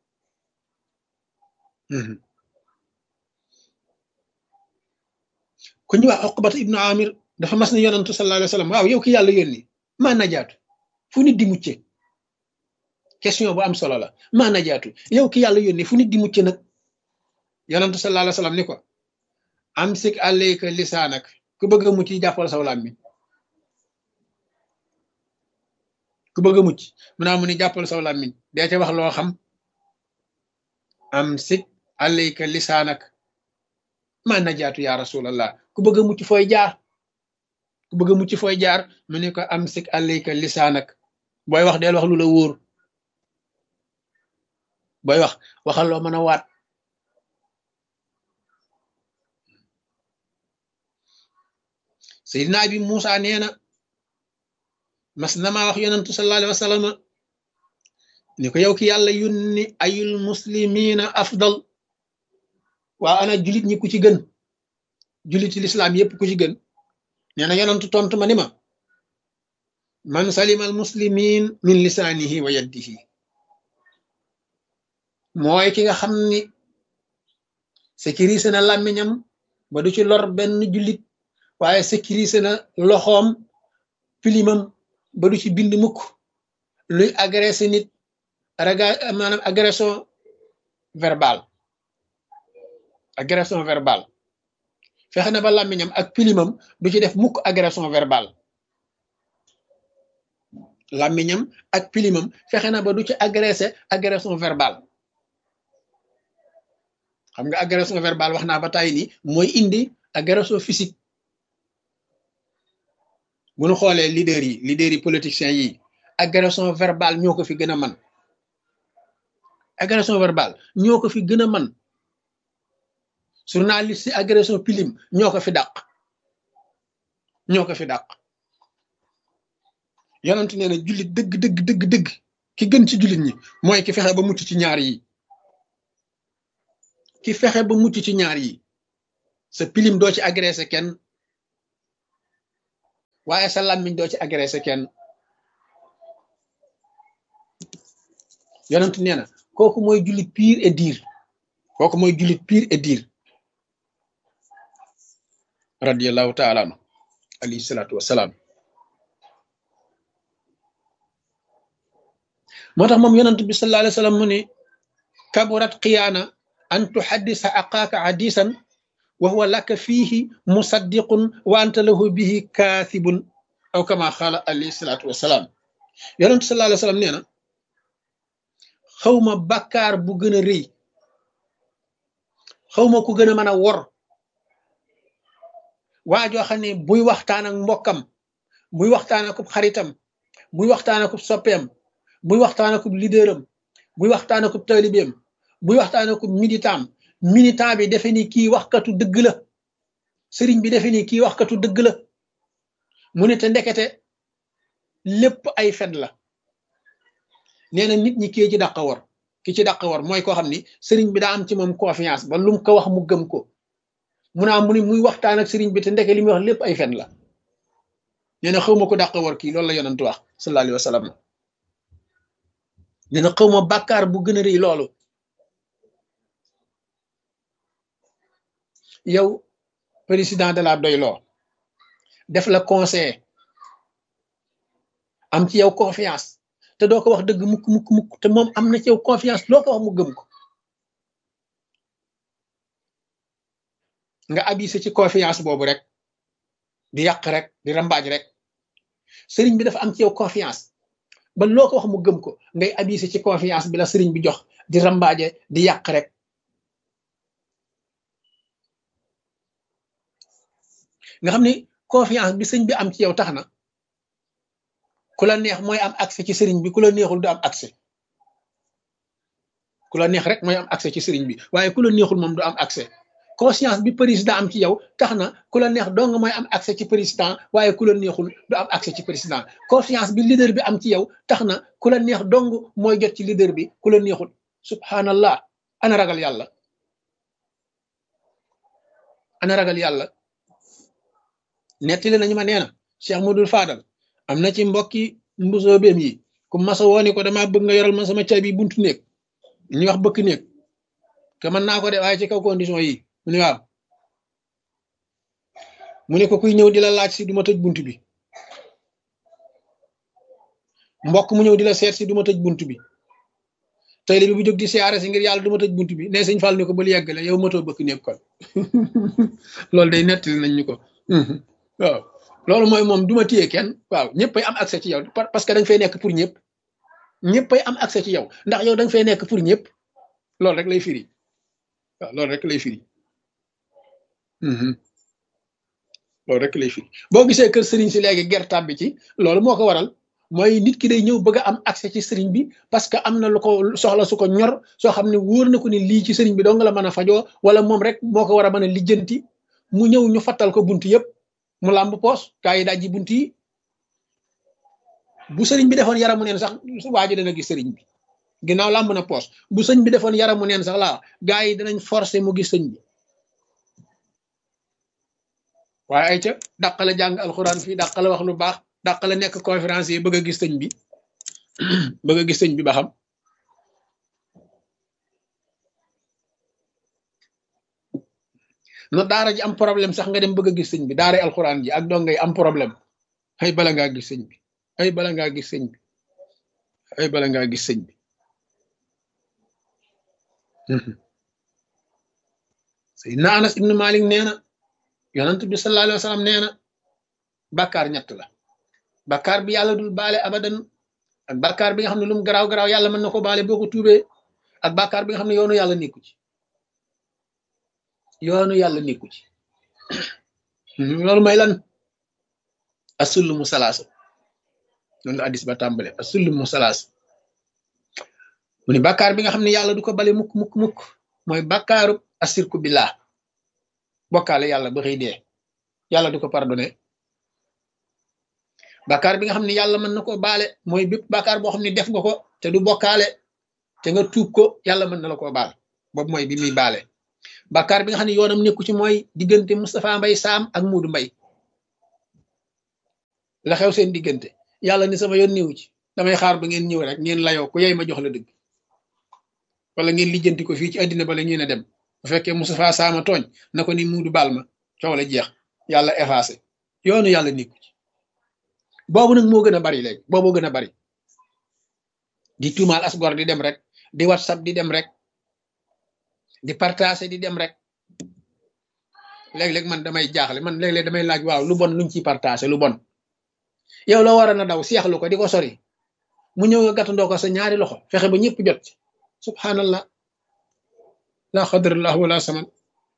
ku ñu wax Uqbata ibnu Amir dafa mas ne yonantu sallallahu alayhi wa sallam waaw yow ki yàlla yónni maa najaatu fu nit di mucce question bu am solo la maa najaatu yow ki yàlla yónni fu nit di mucce nag yonantu sallallahu alayhi wa sallam ni ko amsik alayka lisaanak ku bëgg a mucc jàppal saw làmmiñ ku bëgg a mucc mu naa mu ni jàppal saw làmmiñ dee ca wax loo xam amsik alayka lisaanak maa najaatu ya rasulallah ku bëgg a mucc fooy jaar ku bëgg a mucc fooy jaar mu ni ko amsik alayka lisaanak booy wax deel wax lu la wóor booy wax waxal loo mën a waat Seydina Abi Muusa nee na mas na maa wax yonantu sallallahu alayhi wa sallam ni ko yow ki yàlla yónni ayul muslimina afdal waa ana julit ñi ku ci gën juliti lislaam yépp ku ci gën nee na yonantu tontu ma ni ma man salima al muslimin min lisaanihi wa yaddihi mooy ki nga xam ni sécurisé na làmmiñam ba du ci lor benn jullit waaye sécurisé na loxoom pilimam ba du ci bind mukk luy agressé nit maanaam agression verbale fexe na ba làmmiñam ak pilimam du ci def mukk agression verbale làmmiñam ak pilimam fexe na ba du ci agressé agression verbale xam nga agression verbale wax naa ba tàyyi ni mooy indi agression physique bu ñu xoolee leader yi politiciens yi agression verbale ñoo ko fi gën a man agression verbale ñoo ko fi gën a man journaliste yi agression pilim ñoo ko fi dàq yonent nee na jullit dëgg ki gën ci jullit ñi mooy ki fexe ba mucc ci ñaar yi ki fexe ba mucc ci ñaar yi sa pilim doo ci agressé kenn waaye sa làmmiñ doo ci agressé kenn yonent nee na kooku mooy jullit pire et dire kooku mooy jullit pire et dire radiyallahu taala anhu alayhi salaatu wasalaam moo tax moom yonent bi sallallahu alayhi wa sallam mu ne kaburat xiyaana an tuhaddisa aqaaka hadisan wa huwa laka fiihi musaddiqun wa anta lahu bihi kaasibun aw kama xaala alayhi salaatu wasalaam yonent sallallahu alayhi wa sallam nee na xawma bàkkaar bu gën a rëy xawma ku gën a mën a wor waa joo xam ne buy waxtaan ak mbokkam buy waxtaan ak xaritam buy waxtaan ak soppeem buy waxtaan ak leaderam buy waxtaan ak taalibeem buy waxtaan ak militant bi defe ni kii waxkatu dëgg la sëriñ bi defe ni kii waxkatu dëgg la mu ne te ndekete lépp ay fen la nee na nit ñi kii ci dàq war ki ci dàq war mooy koo xam ni sëriñ bi daa am ci moom confiance ba lum ko wax mu gëm ko mu naa mu ni muy waxtaan ak sëriñ bi te ndeke li muy wax lépp ay fen la nee na xawma ko dàq war kii loolu la yonent wax sallallahu alayhi wa sallam nee na xawma bàkkaar bu gën a rëy loolu yow président de la doyloo def la conseil am ci yow confiance te doo ko wax dëgg mukk te moom am na ci yow confiance loo ko wax mu gëm ko nga abusé ci confiance boobu rek di yàq rek di rambaaj rek sëriñ bi dafa am ci yow confiance ba loo ko wax mu gëm ko ngay abusé ci confiance bi la sëriñ bi jox di rambaaje di yàq rek nga xam ni confiance bi sëñ bi am ci yow tax na ku la neex mooy am accès ci sëriñ bi ku la neexul du am accès ku la neex rek mooy am accès ci sëriñ bi waaye ku la neexul moom du am accès conscience bi président am ci yow tax na ku la neex dong mooy am accès ci président waaye ku la neexul du am accès ci président confiance bi leader bi am ci yow tax na ku la neex dong mooy jot ci leader bi ku la neexul subhanallah ana ragal yàlla ana ragal yàlla nettali nañu ma nee na Cheikh Modou Fadal am na ci mbokki mbusoobeem yi ku masa wooni ko dama bëgg nga yoral ma sama caabi buntu néeg ñuy wax bëkk néeg te mën naa ko de waaye ci kaw condition yi mu ne waaw mu ne ko kuy ñëw di la laaj si du ma tëj bunt bi mbokk mu ñëw di la seet si du ma tëj bunt bi tey bi bu jóg di siyaare si ngir yàlla du ma tëj bunt bi ne sëñ Fall ne ko bal yeggale yow matoo bëkk néeg kon loolu day nettali nañ ñu ko waaw loolu mooy moom duma téye kenn waaw ñëppay am accès ci yow parce que da nga fay nekk pour ñëpp ñëppay am accès ci yow ndax yow da nga fay nekk pour ñëpp loolu rek lay firi waaw loolu rek lay firi loolu rek lay firi boo gisee kër sëriñ si léegi gertab bi ci loolu moo ko waral mooy nit ki day ñëw bëgg a am accès ci sëriñ bi parce que am na lu ko soxla su ko ñor soo xam ne wóor na ko ni lii ci sëriñ bi dong la mën a fajoo wala moom rek moo ko war a mën a lijjanti mu ñëw ñu fattal ko bunt yëpp mu làmb poos gaa yi dajji bunt yi bu sëriñ bi defoon yaramu neen sax waa ji dana gis sëriñ bi ginnaaw làmb na poos bu sëñ bi defoon yaramu neen sax laa gaa yi danañ forcé mu gis sëñ bi waaye ay ca dàqale jàng alxuraan fii dàqale wax lu baax dàqale nekk conférence yi bëgg a gis sëñ bi bëgg a gis sëñ bi ba xam no daara ji am problème sax nga dem bëgg a gis sëñ bi daara alxuraan ji ak dongay am problème ay bala ngaa gis sëñ bi ay bala ngaa gis sëñ bi ay bala ngaa gis sëñ bi Seydina Anas ibnu Malik nee na yonent bi sallallahu alayhi wa sallam nee na bàkkaar ñett la bàkkaar bi yàlla dul baale abadan ak bàkkaar bi nga xam ne lu mu garaaw garaaw yàlla mën na ko baale boo ko tuubee ak bàkkaar bi nga xam ne yoonu yàlla nekku ci yoonu yàlla nekku ci loolu may lan asullumu salaasa loolu la addis ba tàmbale asullumu salaasa mu ne bàkkaar bi nga xam ne yàlla du ko bale mukk mooy bàkkaaru asirku billah bokkaale yàlla ba xëy dee yàlla du ko pardonné bàkkaar bi nga xam ne yàlla mën na koo baale mooy bépp bàkkaar boo xam ne def nga ko te du bokkaale te nga tuub ko yàlla mën na la koo baal boobu mooy bi muy baale bàkkaar bi nga xam ne yoonam nekku ci mooy diggante Moustapha Mbay Saam ak Muudu Mbay la xew seen diggante yàlla ni sama yoon néewu ci damay xaar ba ngeen ñëw rek ngeen layoo ku yey ma jox la dëgg wala ngeen lijjanti ko fii ci àddina bala ngeen a dem bu fekkee Moustapha Saama tooñ na ko ni Muudu baal ma coow la jeex yàlla effacé yoonu yàlla nekku ci boobu nag moo gën a bari léegi boobu gën a bari di tuumaal asgor di dem rek di whatsapp di dem rek di partager di dem rek léeg-léeg man damay jaaxle man léeg-léeg damay laaj waaw lu bon luñ ciy partager lu bon yow la war a na daw seexlu ko di ko sori mu ñëw nga gàttandoo ko sa ñaari loxo fexe ba ñëpp jot ci subhanallah la xadrallah wala saman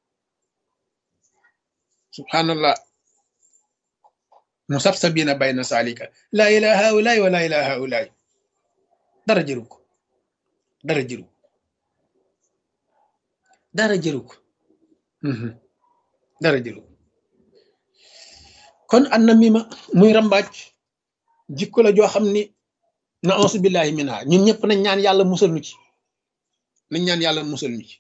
subhanallah musabsabina bayna salika la ilaha haulaay wa la ilaha haulaay dara jëru ko dara jëru ko dara jëru ko dara jëru ko kon an na mima muy rambaaj jikko la joo xam ni na ausu billahi minha ñun ñëpp nañ ñaan yàlla musal ñu ci nañ ñaan yàlla musal ñu ci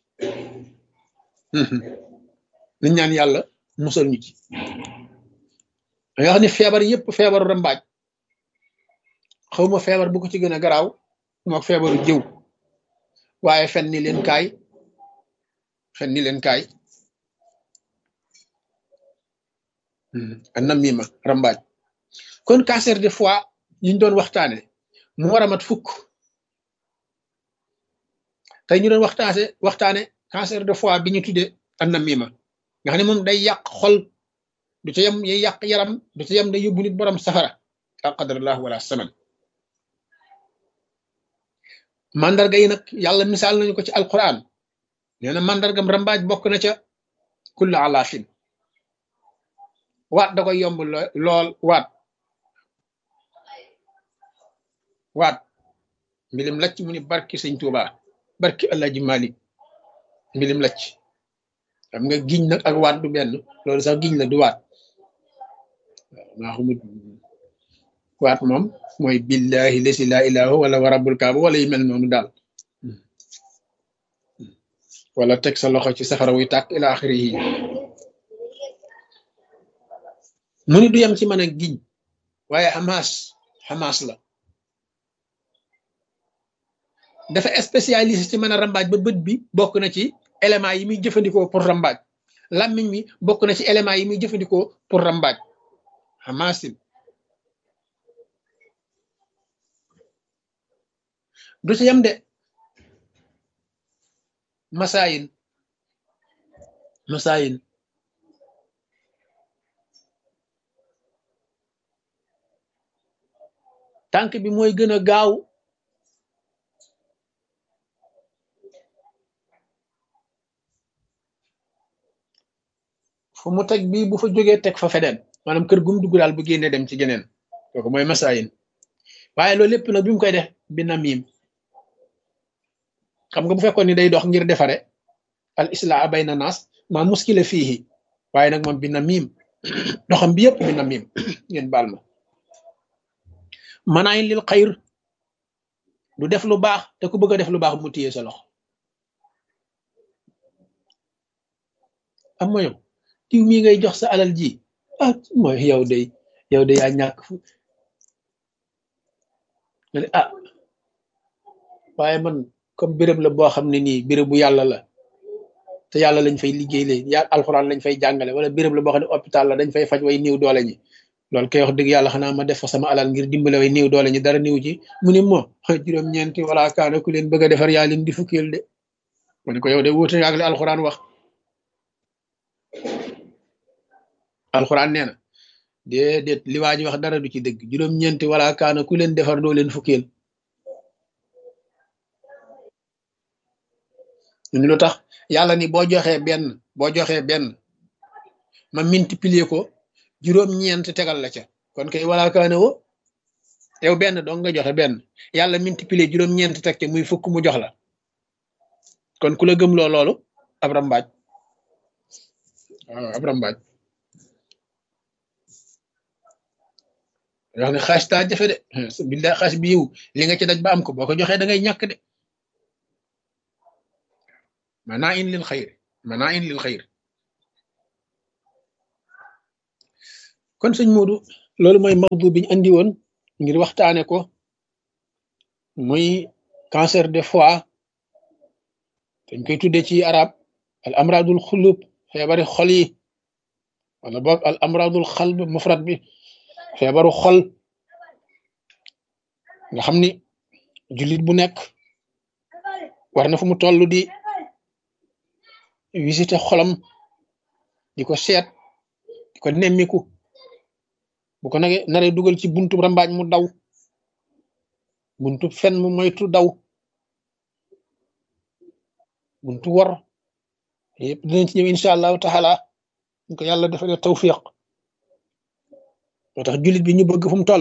nañ ñaan yàlla musal ñu ci da nga xam ne feebar yëpp feebaru rambaaj xawma feebar bu ko ci gën a garaaw mook feebaru jëw waaye fen ni leen kaay fen ni leen kaay an na mima rambaaj kon cancer de foie yiñ doon waxtaane mu war a mat fukk tey ñu doon waxtaane cancer de foie bi ñu tuddee an na mima nga xam ne moom day yàq xol du ca yem day yàq yaram du ca yem day yóbbu nit borom safara la qadarallah wala saman mandarga yi nag yàlla misaal nañu ko ci alquran nee na mandargam rambaaj bokk na ca kullu alaafin waat da koy yomb lool waat mbilim lacc mu ni barki sëñ Tuuba barki Alaaji Malik mbilim lacc xam nga giñ nag ak waat du benn loolu sax giñ la du waat maa xamut waat moom mooy billahi lesi la ilaha wala wa rabbul kaaba wala yu mel noonu daal wala teg sa loxo ci safara wuy tàkk ila axirihi mu ni du yem ci mën a giñ waaye xamaas la dafa spécialisé ci mën a rambaaj ba bët bi bokk na ci éléments yi muy jëfandikoo pour rambaaj làmmiñ mi bokk na ci éléments yi muy jëfandikoo pour rambaaj xamaasin du ci yem de masaayin tànk bi mooy gën a gaaw fu mu teg bii bu fa jógee teg fa feneen maanaam kër gum dugg daal bu génnee dem ci geneen kooku mooy masaayin waaye loolu lépp nag bi mu koy def bi namim xam nga bu fekkoon ni day dox ngir defare al islaa bayna naas ma muskila fiihi waaye nag moom bi namim doxam bi yëpp bi namim ngeen baal ma manaayin lil xayr du def lu baax te ku bëgg a def lu baax mu téye sa loxo am ma yow diw mii ngay jox sa alal ji ah mooy yow de yaa ñàkk fu nga ne ah waaye man comme béréb la boo xam ne nii béréb bu yàlla la te yàlla lañ fay liggéey leen yàlla alxuraan lañ fay jàngale wala béréb la boo xam ne hôpital la dañ fay faj way néew doole ñi loolu koy wax dëgg yàlla xanaa ma def fa sama alal ngir dimbale way néew doole ñi dara néew ci mu ni moo juróom-ñeenti wala kaana ku leen bëgg a defar yaa leen di fukkeel de ma ne ko yow de wuute ak li alxuraan wax alxuraan nee na déedéet li waa ji wax dara du ci dëgg juróom-ñeenti wala kaana ku leen defar doo leen fukkeel ñu lu tax yàlla ni boo joxee benn ma multiplier ko juróom-ñeent tegal la ca kon kay wala kaana wo yow benn dong nga joxe benn yàlla multiplier juróom-ñeent teg ca muy fukk mu jox la kon ku la gëmloo loolu ab rambaaj waaw ab rambaaj wax ne xaalis daa jafe de billahi xaalis bi yiw li nga ci daj ba am ko boo ko joxee da ngay ñàkk de manaa in lil xayr manaa in lil xayr kon sëñ Moodu loolu mooy mawdu biñ andi woon ngir waxtaane ko muy cancer de foie dañ koy tudde ci arab al amradul xulub feebari xol yi wala boog al amradul xalb mufrad bi feebaru xol nga xam ni jullit bu nekk war na fu mu toll di visité xolam di ko seet di ko nemmiku bu ko nage naree dugal ci buntu rambaaj mu daw buntu fen mu moytu daw buntu wor yëpp dinañ ci ñëw incha allahu taala ñu ko yàlla defalee tawfiq moo tax jullit bi ñu bëgg fu mu toll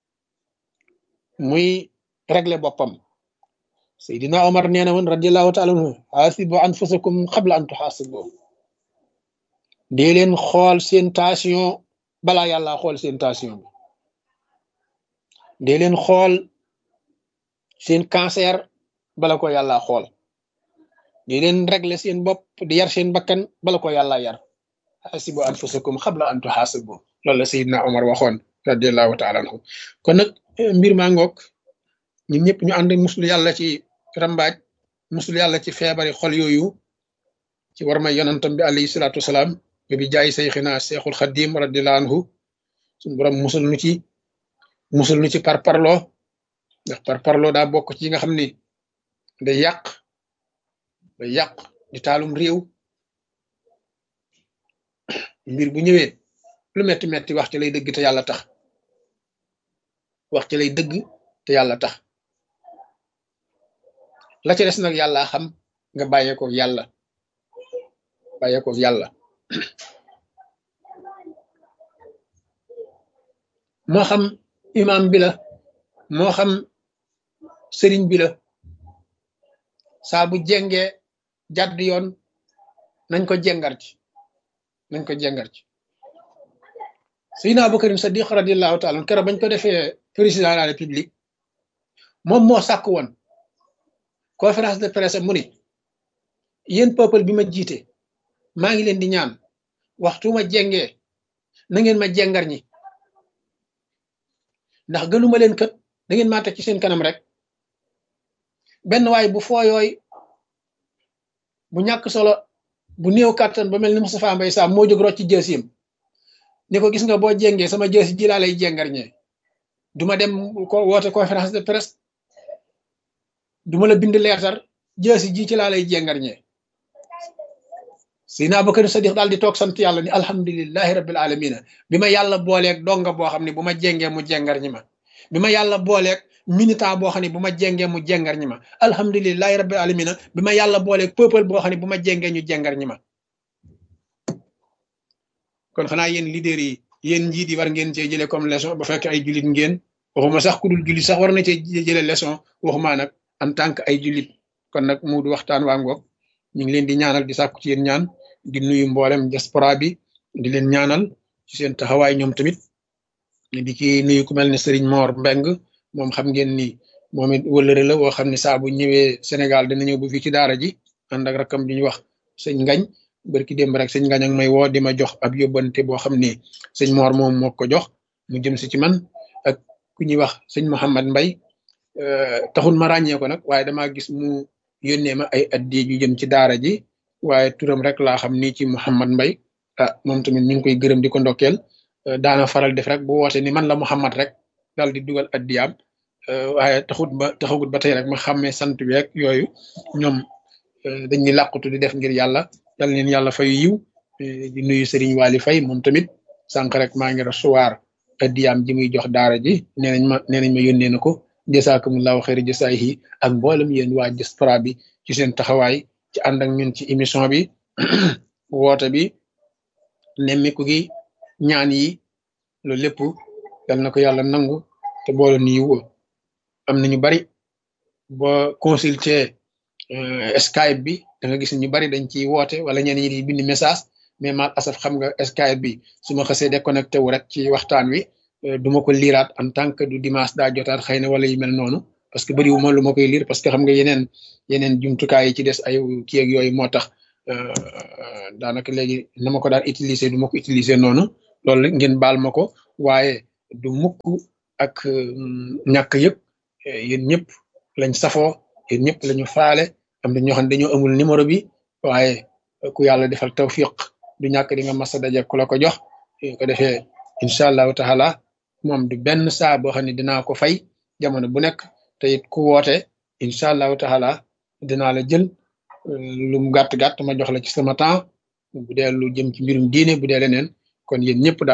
muy régler boppam Seydina Omar nee na woon radiallahu taala anhu xaasibu anfusakum qabla an tuxaasibu dee leen xool seen tension balaa yàlla xool seen tension bi dee leen xool seen cancer bala ko yàlla xool dee leen régler seen bopp di yar seen bakkan bala ko yàlla yar xaasibu anfusakum qabla an tuxaasibu loolu la Seydina Omar waxoon radiallahu taala anhu kon nag mbir maa ngoog ñun ñëpp ñu ànd muslu yàlla ci rambaaj muslu yàlla ci feebari xol yooyu ci war may yonantam bi alayhi salaatu wasalaam bi jaay sayxina seexul xadim radiallahu anhu suñu borom musul nu ci parparloo ndax parparloo daa bokk ci nga xam ni day yàq di taalum réew mbir bu ñëwee lu metti metti wax ci lay dëgg te yàlla tax wax ci lay dëgg te yàlla tax la ci des nag yàlla xam nga bàyyeekoo yàlla moo xam imam bi la moo xam sëriñ bi la saa bu jengee jàdd yoon nañ ko jengar ci Seydina Abubakar Sadiq radiallahu taala keroog bañ ko defee président de la république moom moo sàkk woon conférence de presse mu ni yéen peuple bi ma jiite maa ngi leen di ñaan waxtu ma jengee na ngeen ma jengar ñi ndax gënuma leen kat da ngeen maa teg ci seen kanam rek benn waay bu fooyooy bu ñàkk solo bu néew kàttan ba mel ni Moustapha Mbaye Sam moo jóg rocc ci jësiyam ni ko gis nga boo jengee sama jësi ji laa lay jengar ñee duma dem ko woote conférence de presse duma la bind leertar jësi ji ci laa lay jengar ñee Seydina Abubakar Sadiq daal di toog sant yàlla ni alhamdulillahi rabbil alamina bi ma yàlla booleeg donga boo xam ne bu ma jengee mu jengar ñi ma bi ma yàlla booleeg militant boo xam ne bu ma jengee mu jengar ñi ma alhamdulillahi rabbil alamina bi ma yàlla booleeg peuple boo xam ne bu ma jengee ñu jengar ñi ma kon xanaa yéen leader yi yéen njiit yi war ngeen cee jëlee comme leçon ba fekk ay jullit ngeen waxuma sax ku dul jullit sax war na cee jëlee leçon waxuma nag en tant que ay jullit kon nag mu du waxtaan waa ngoog ñu ngi leen di ñaanal di sàkku ci yéen ñaan di nuyu mboolem diaspora bi di leen ñaanal ci seen taxawaay ñoom tamit di ci nuyu ku mel ne Serigne Mor Mbeng moom xam ngeen ni moom it wëllëre la woo xam ne saa bu ñëwee Sénégal dina ñëw bu fii ci daara ji ànd ak rakam bi ñu wax sëñ Ngañ barki démb rek sëñ Ngañ ak may woo di ma jox ab yóbbante boo xam ni sëñ Mor moom moo ko jox mu jëm si ci man ak ku ñuy wax sëñ Mouhamad Mbay taxul ma ràññee ko nag waaye damaa gis mu yónnee ma ay addi yu jëm ci daara ji waaye turam rek laa xam ni ci Mouhamad Mbay moom tamit ñu ngi koy gërëm di ko ndokkeel daana faral def rek bu woote ni man la Mouhamad rek daal di dugal addiyaam waaye taxagut ba tey rek ma xàmmee sant bi rek yooyu ñoom dañ ni làqutu di def ngir yàlla yal leen yàlla fay yiw di nuyu Serigne Waly Faye moom tamit sànq rek maa ngi recevoir addiyaam ji muy jox daara ji nee nañ ma yónnee na ko jasaakumullahu xayri jasaayihi ak mboolem yéen waa diaspora bi ci seen taxawaay ci ànd ak ñun ci émission bi woote bi nemmiku gi ñaan yi loolu lépp yal na ko yàlla nangu te boole nu yiw am na ñu bari boo consulter Skype bi da nga gis ñu bari dañ ciy woote wala ñenn ñi di bind message mais mal asaf xam nga Skype bi su ma xasee déconnecté wu rek ci waxtaan wi du ma ko liiraat en tant que du dimanche daa jotaat xëy na wala yu mel noonu parce que bëriwu ma lu ma koy liir parce que xam nga yeneen jumtukaay yi ci des ay kii ak yooyu moo tax daanaka léegi na ma ko daan utiliser du ma ko utiliser noonu loolu rek ngeen baal ma ko waaye du mukk ak ñàkk yëpp yéen ñëpp lañ safoo yéen ñëpp lañu faale am na ñoo xam ne dañoo amul numéro bi waaye ku yàlla defal tawfiq du ñàkk di nga mas a daje ku la ko jox ko defee incha allahu taala moom du benn saa boo xam ne dinaa ko fay jamono bu nekk te it ku woote incha allahu taala dinaa la jël lu mu gàtt gàtt ma jox la ci sama temps bu dee lu jëm ci mbirum diine bu dee leneen kon yéen ñëpp